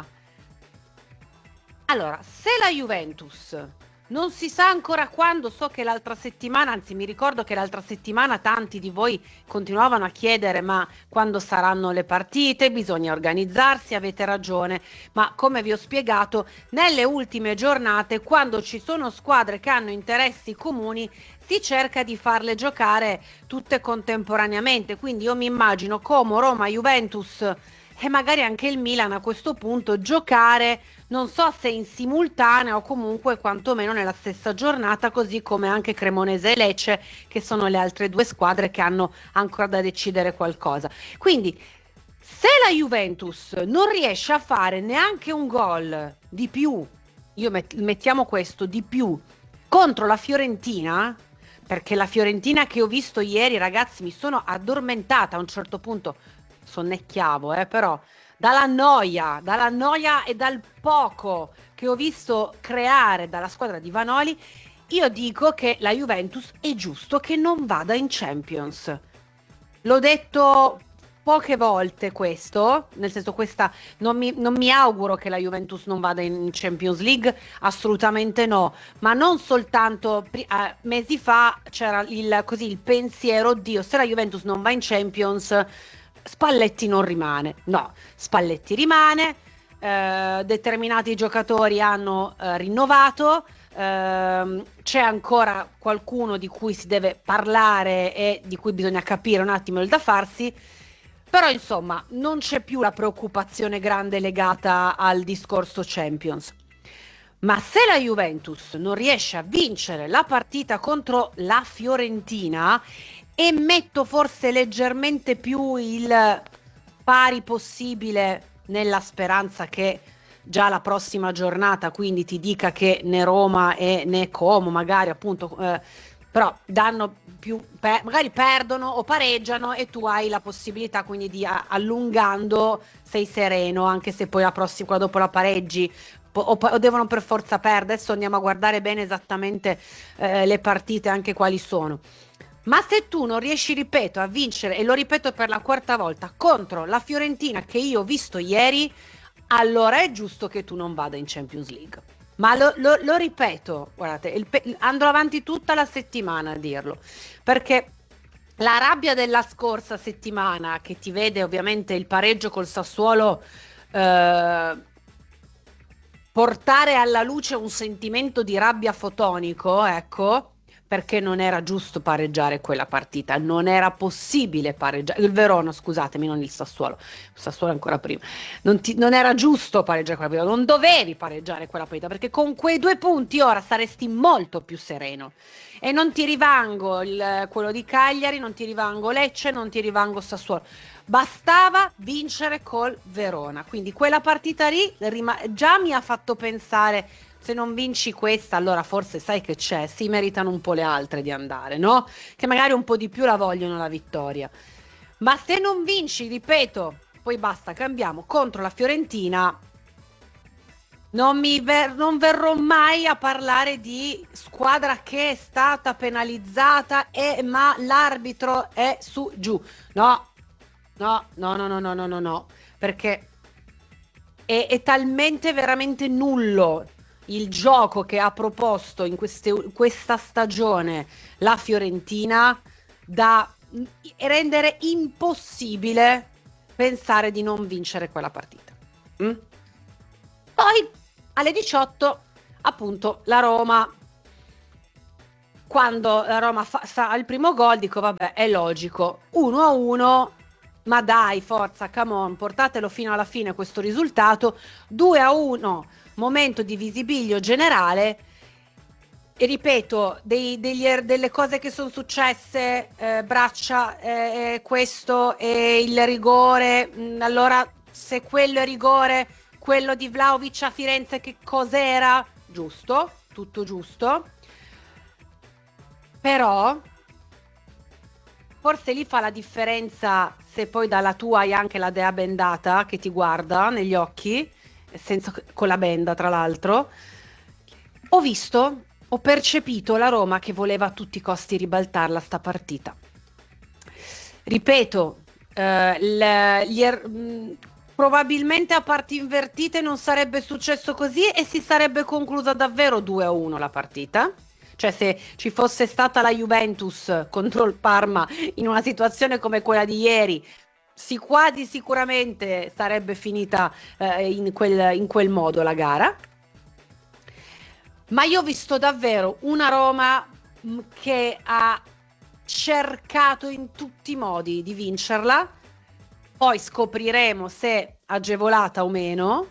Speaker 15: Allora, se la Juventus non si sa ancora quando, so che l'altra settimana, anzi mi ricordo che l'altra settimana tanti di voi continuavano a chiedere ma quando saranno le partite, bisogna organizzarsi, avete ragione, ma come vi ho spiegato, nelle ultime giornate, quando ci sono squadre che hanno interessi comuni, si cerca di farle giocare tutte contemporaneamente, quindi io mi immagino Como, Roma, Juventus e magari anche il Milan a questo punto giocare, non so se in simultanea o comunque quantomeno nella stessa giornata, così come anche Cremonese e Lecce, che sono le altre due squadre che hanno ancora da decidere qualcosa. Quindi se la Juventus non riesce a fare neanche un gol di più, io met- mettiamo questo di più, contro la Fiorentina, perché la Fiorentina che ho visto ieri, ragazzi, mi sono addormentata a un certo punto, sonnecchiavo, eh, però dalla noia, dalla noia e dal poco che ho visto creare dalla squadra di Vanoli, io dico che la Juventus è giusto che non vada in Champions. L'ho detto poche volte questo, nel senso questa non mi, non mi auguro che la Juventus non vada in Champions League, assolutamente no, ma non soltanto eh, mesi fa c'era il, così, il pensiero, oddio, se la Juventus non va in Champions Spalletti non rimane. No, Spalletti rimane, eh, determinati giocatori hanno eh, rinnovato, eh, c'è ancora qualcuno di cui si deve parlare e di cui bisogna capire un attimo il da farsi, però insomma non c'è più la preoccupazione grande legata al discorso Champions. Ma se la Juventus non riesce a vincere la partita contro la Fiorentina, e metto forse leggermente più il pari possibile nella speranza che già la prossima giornata quindi ti dica che né Roma e né Como magari appunto eh, però danno più per, magari perdono o pareggiano e tu hai la possibilità quindi di a, allungando sei sereno, anche se poi la prossima dopo la pareggi o, o devono per forza perdere. Adesso andiamo a guardare bene esattamente eh, le partite, anche quali sono. Ma se tu non riesci, ripeto, a vincere, e lo ripeto per la quarta volta, contro la Fiorentina che io ho visto ieri, allora è giusto che tu non vada in Champions League. Ma lo, lo, lo ripeto, guardate, il, andrò avanti tutta la settimana a dirlo, perché la rabbia della scorsa settimana, che ti vede ovviamente il pareggio col Sassuolo eh, portare alla luce un sentimento di rabbia fotonico, ecco, perché non era giusto pareggiare quella partita, non era possibile pareggiare, il Verona scusatemi, non il Sassuolo, il Sassuolo ancora prima, non, ti, non era giusto pareggiare quella partita, non dovevi pareggiare quella partita, perché con quei due punti ora saresti molto più sereno, e non ti rivango il, quello di Cagliari, non ti rivango Lecce, non ti rivango Sassuolo, bastava vincere col Verona, quindi quella partita lì rima- già mi ha fatto pensare, se non vinci questa, allora forse sai che c'è, si meritano un po' le altre di andare, no? Che magari un po' di più la vogliono la vittoria. Ma se non vinci, ripeto, poi basta, cambiamo, contro la Fiorentina, non, mi ver- non verrò mai a parlare di squadra che è stata penalizzata, e ma l'arbitro è su giù. No, no, no, no, no, no, no, no, perché è, è talmente veramente nullo il gioco che ha proposto in queste, questa stagione la Fiorentina da rendere impossibile pensare di non vincere quella partita. Mm? Poi alle diciotto appunto la Roma, quando la Roma fa, fa il primo gol, dico vabbè, è logico, uno a uno, ma dai, forza, come on, portatelo fino alla fine questo risultato. Due a uno, momento di visibilio generale. E ripeto, dei, degli, er, delle cose che sono successe, eh, braccia, eh, questo e il rigore, mh, allora se quello è rigore, quello di Vlahovic a Firenze che cos'era? Giusto, tutto giusto, però forse lì fa la differenza se poi dalla tua hai anche la dea bendata che ti guarda negli occhi, senza, con la benda tra l'altro. Ho visto, ho percepito la Roma che voleva a tutti i costi ribaltarla sta partita. Ripeto, eh, le, gli er, mh, probabilmente a parti invertite non sarebbe successo così e si sarebbe conclusa davvero due a uno la partita. Cioè se ci fosse stata la Juventus contro il Parma in una situazione come quella di ieri, si quasi sicuramente sarebbe finita eh, in, quel, in quel modo la gara. Ma io ho visto davvero una Roma mh, che ha cercato in tutti i modi di vincerla, poi scopriremo se agevolata o meno,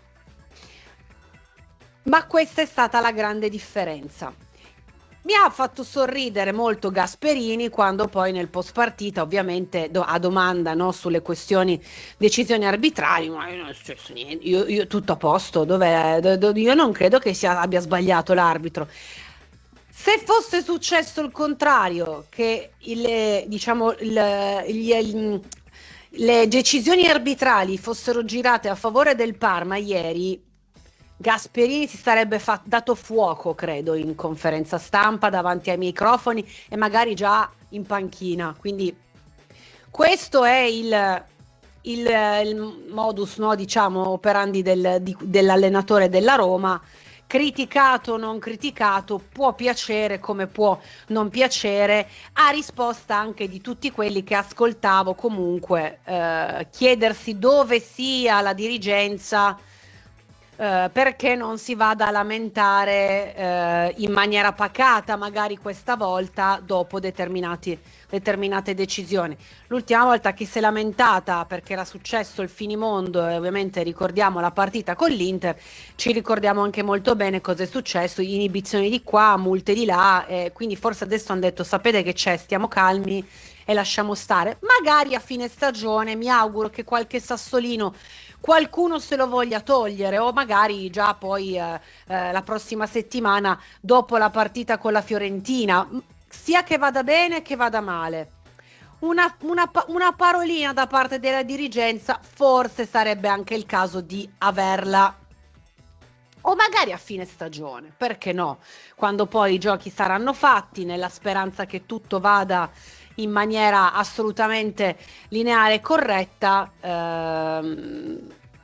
Speaker 15: ma questa è stata la grande differenza. Mi ha fatto sorridere molto Gasperini quando poi nel post partita, ovviamente do, a domanda, no, sulle questioni decisioni arbitrali, ma non è successo niente, io, io tutto a posto, dov'è? Do, do, io non credo che sia, abbia sbagliato l'arbitro. Se fosse successo il contrario, che il, diciamo il, gli, il, le decisioni arbitrali fossero girate a favore del Parma ieri, Gasperini si sarebbe fa- dato fuoco, credo, in conferenza stampa davanti ai microfoni e magari già in panchina. Quindi questo è il, il, il modus, no, diciamo, operandi del, di, dell'allenatore della Roma. Criticato o non criticato, può piacere come può non piacere, a risposta anche di tutti quelli che ascoltavo comunque eh, chiedersi dove sia la dirigenza. Uh, perché non si vada a lamentare uh, in maniera pacata magari questa volta dopo determinati, determinate decisioni. L'ultima volta che si è lamentata perché era successo il finimondo, e ovviamente ricordiamo la partita con l'Inter, ci ricordiamo anche molto bene cosa è successo, inibizioni di qua, multe di là, eh, quindi forse adesso hanno detto sapete che c'è, stiamo calmi e lasciamo stare. Magari a fine stagione mi auguro che qualche sassolino qualcuno se lo voglia togliere, o magari già poi eh, eh, la prossima settimana dopo la partita con la Fiorentina, sia che vada bene che vada male, una, una, una parolina da parte della dirigenza forse sarebbe anche il caso di averla, o magari a fine stagione, perché no, quando poi i giochi saranno fatti, nella speranza che tutto vada in maniera assolutamente lineare e corretta, ehm,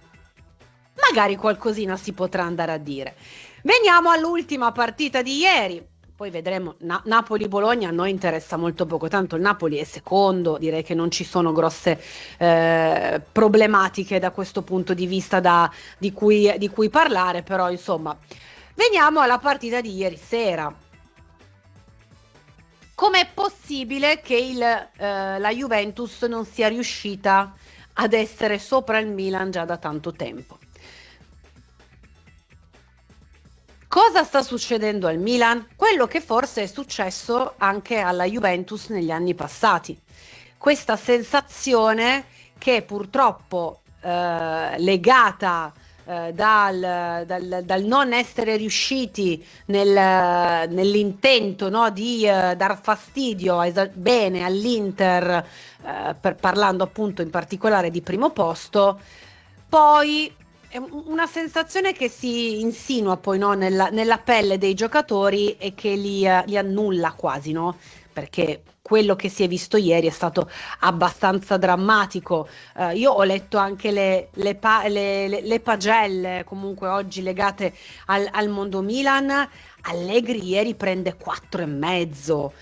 Speaker 15: magari qualcosina si potrà andare a dire. Veniamo all'ultima partita di ieri, poi vedremo. Na- Napoli-Bologna a noi interessa molto poco, tanto il Napoli è secondo, direi che non ci sono grosse eh, problematiche da questo punto di vista da, di, cui, di cui parlare, però insomma veniamo alla partita di ieri sera. Com'è possibile che il, eh, la Juventus non sia riuscita ad essere sopra il Milan già da tanto tempo? Cosa sta succedendo al Milan? Quello che forse è successo anche alla Juventus negli anni passati. Questa sensazione che purtroppo eh, legata eh, dal, dal, dal non essere riusciti nel, nell'intento, no, di eh, dar fastidio esa- bene all'Inter, eh, per, parlando appunto in particolare di primo posto, poi è una sensazione che si insinua poi, no, nella, nella pelle dei giocatori e che li, uh, li annulla quasi, no? perché quello che si è visto ieri è stato abbastanza drammatico. Uh, io ho letto anche le, le, pa- le, le, le pagelle comunque oggi legate al, al mondo Milan. Allegri ieri prende quattro e mezzo.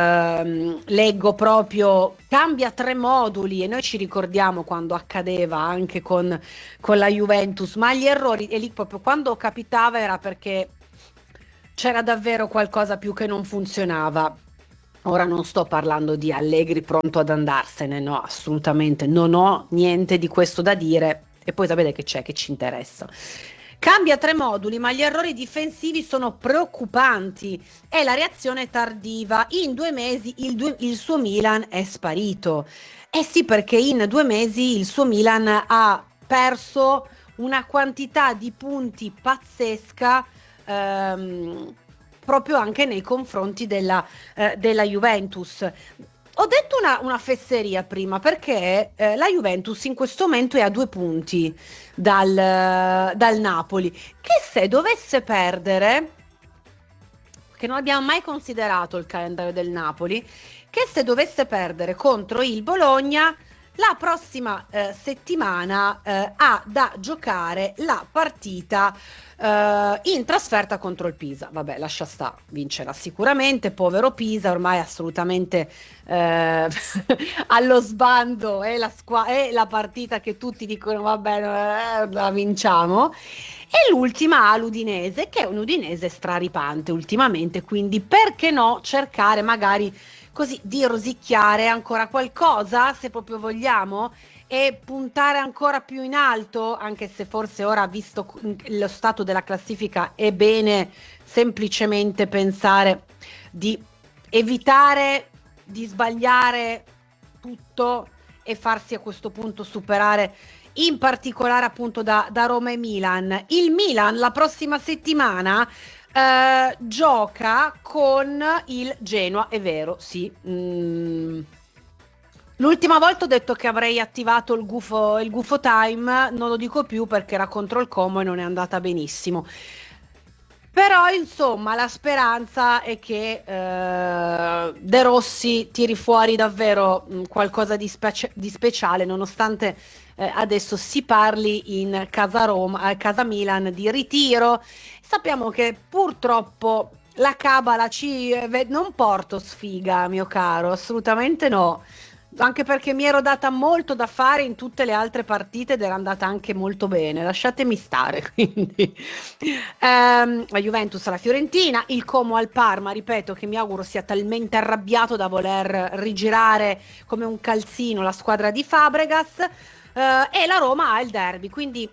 Speaker 15: Uh, leggo proprio cambia tre moduli, e noi ci ricordiamo quando accadeva anche con, con la Juventus, ma gli errori, e lì proprio quando capitava era perché c'era davvero qualcosa più che non funzionava. Ora non sto parlando di Allegri pronto ad andarsene, no, assolutamente, non ho niente di questo da dire, e poi sapete che c'è che ci interessa. Cambia tre moduli, ma gli errori difensivi sono preoccupanti e la reazione è tardiva. In due mesi il, due, il suo Milan è sparito. Eh sì, perché in due mesi il suo Milan ha perso una quantità di punti pazzesca, ehm, proprio anche nei confronti della, eh, della Juventus. Ho detto una, una fesseria prima, perché eh, la Juventus in questo momento è a due punti dal, dal Napoli, che se dovesse perdere, che non abbiamo mai considerato il calendario del Napoli, che se dovesse perdere contro il Bologna, la prossima eh, settimana eh, ha da giocare la partita eh, in trasferta contro il Pisa. Vabbè, lascia sta, vincerà sicuramente, povero Pisa, ormai assolutamente eh, allo sbando, è la, squa- è la partita che tutti dicono vabbè, eh, la vinciamo. E l'ultima ha l'Udinese, che è un Udinese straripante ultimamente, quindi perché no cercare magari così di rosicchiare ancora qualcosa, se proprio vogliamo, e puntare ancora più in alto, anche se forse ora, visto lo stato della classifica, è bene semplicemente pensare di evitare di sbagliare tutto e farsi a questo punto superare, in particolare appunto da, da Roma e Milan. Il Milan la prossima settimana Uh, gioca con il Genoa, è vero, sì. Mm. L'ultima volta ho detto che avrei attivato il gufo, il gufo time, non lo dico più perché era contro il Como e non è andata benissimo. Però insomma la speranza è che uh, De Rossi tiri fuori davvero mh, qualcosa di, specie- di speciale, nonostante eh, adesso si parli in casa Roma, eh, casa Milan di ritiro. Sappiamo che purtroppo la cabala ci eh, non porto sfiga, mio caro, assolutamente no, anche perché mi ero data molto da fare in tutte le altre partite ed era andata anche molto bene, lasciatemi stare. Quindi ehm, la Juventus alla Fiorentina, il Como al Parma, ripeto che mi auguro sia talmente arrabbiato da voler rigirare come un calzino la squadra di Fabregas, eh, e la Roma ha il derby, quindi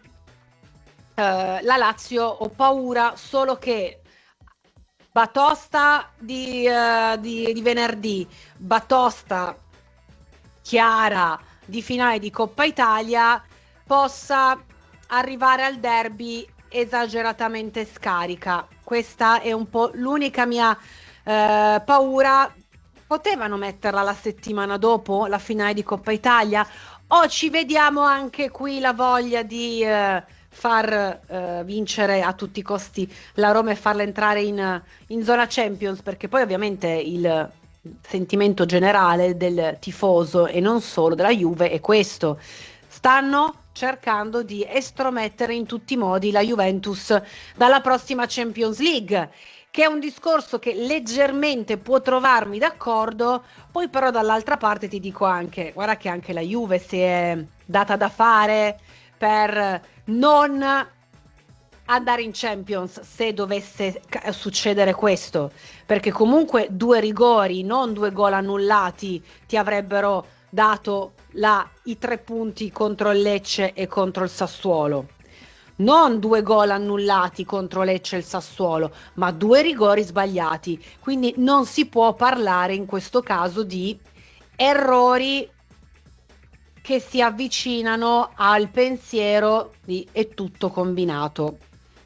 Speaker 15: Uh, la Lazio ho paura solo che batosta di, uh, di, di venerdì, batosta chiara di finale di Coppa Italia, possa arrivare al derby esageratamente scarica. Questa è un po' l'unica mia uh, paura. Potevano metterla la settimana dopo la finale di Coppa Italia, o ci vediamo anche qui la voglia di uh, far uh, vincere a tutti i costi la Roma e farla entrare in, in zona Champions, perché poi ovviamente il sentimento generale del tifoso e non solo della Juve è questo: stanno cercando di estromettere in tutti i modi la Juventus dalla prossima Champions League, che è un discorso che leggermente può trovarmi d'accordo. Poi però dall'altra parte ti dico anche, guarda che anche la Juve si è data da fare per non andare in Champions se dovesse ca- succedere questo, perché comunque due rigori, non due gol annullati, ti avrebbero dato la, i tre punti contro il Lecce e contro il Sassuolo. Non due gol annullati contro Lecce e il Sassuolo, ma due rigori sbagliati. Quindi non si può parlare in questo caso di errori che si avvicinano al pensiero di è tutto combinato.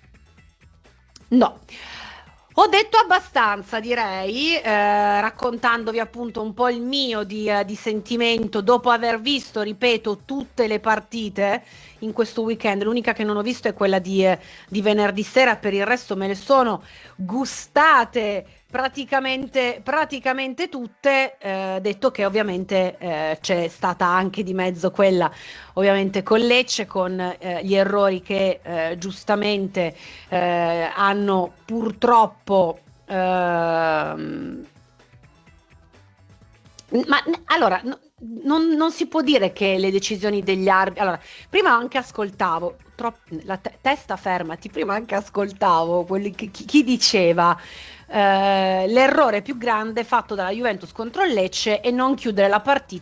Speaker 15: No. Ho detto abbastanza, direi, eh, raccontandovi appunto un po' il mio di, eh, di sentimento dopo aver visto, ripeto, tutte le partite in questo weekend. L'unica che non ho visto è quella di, eh, di venerdì sera, per il resto me le sono gustate praticamente, praticamente tutte, eh, detto che ovviamente eh, c'è stata anche di mezzo quella ovviamente con Lecce, con eh, gli errori che eh, giustamente eh, hanno purtroppo ehm, ma allora no, non, non si può dire che le decisioni degli arbitri. Allora, prima anche ascoltavo, troppo, la te- testa fermati, prima anche ascoltavo quelli che, chi, chi diceva eh, l'errore più grande fatto dalla Juventus contro il Lecce è non chiudere la partita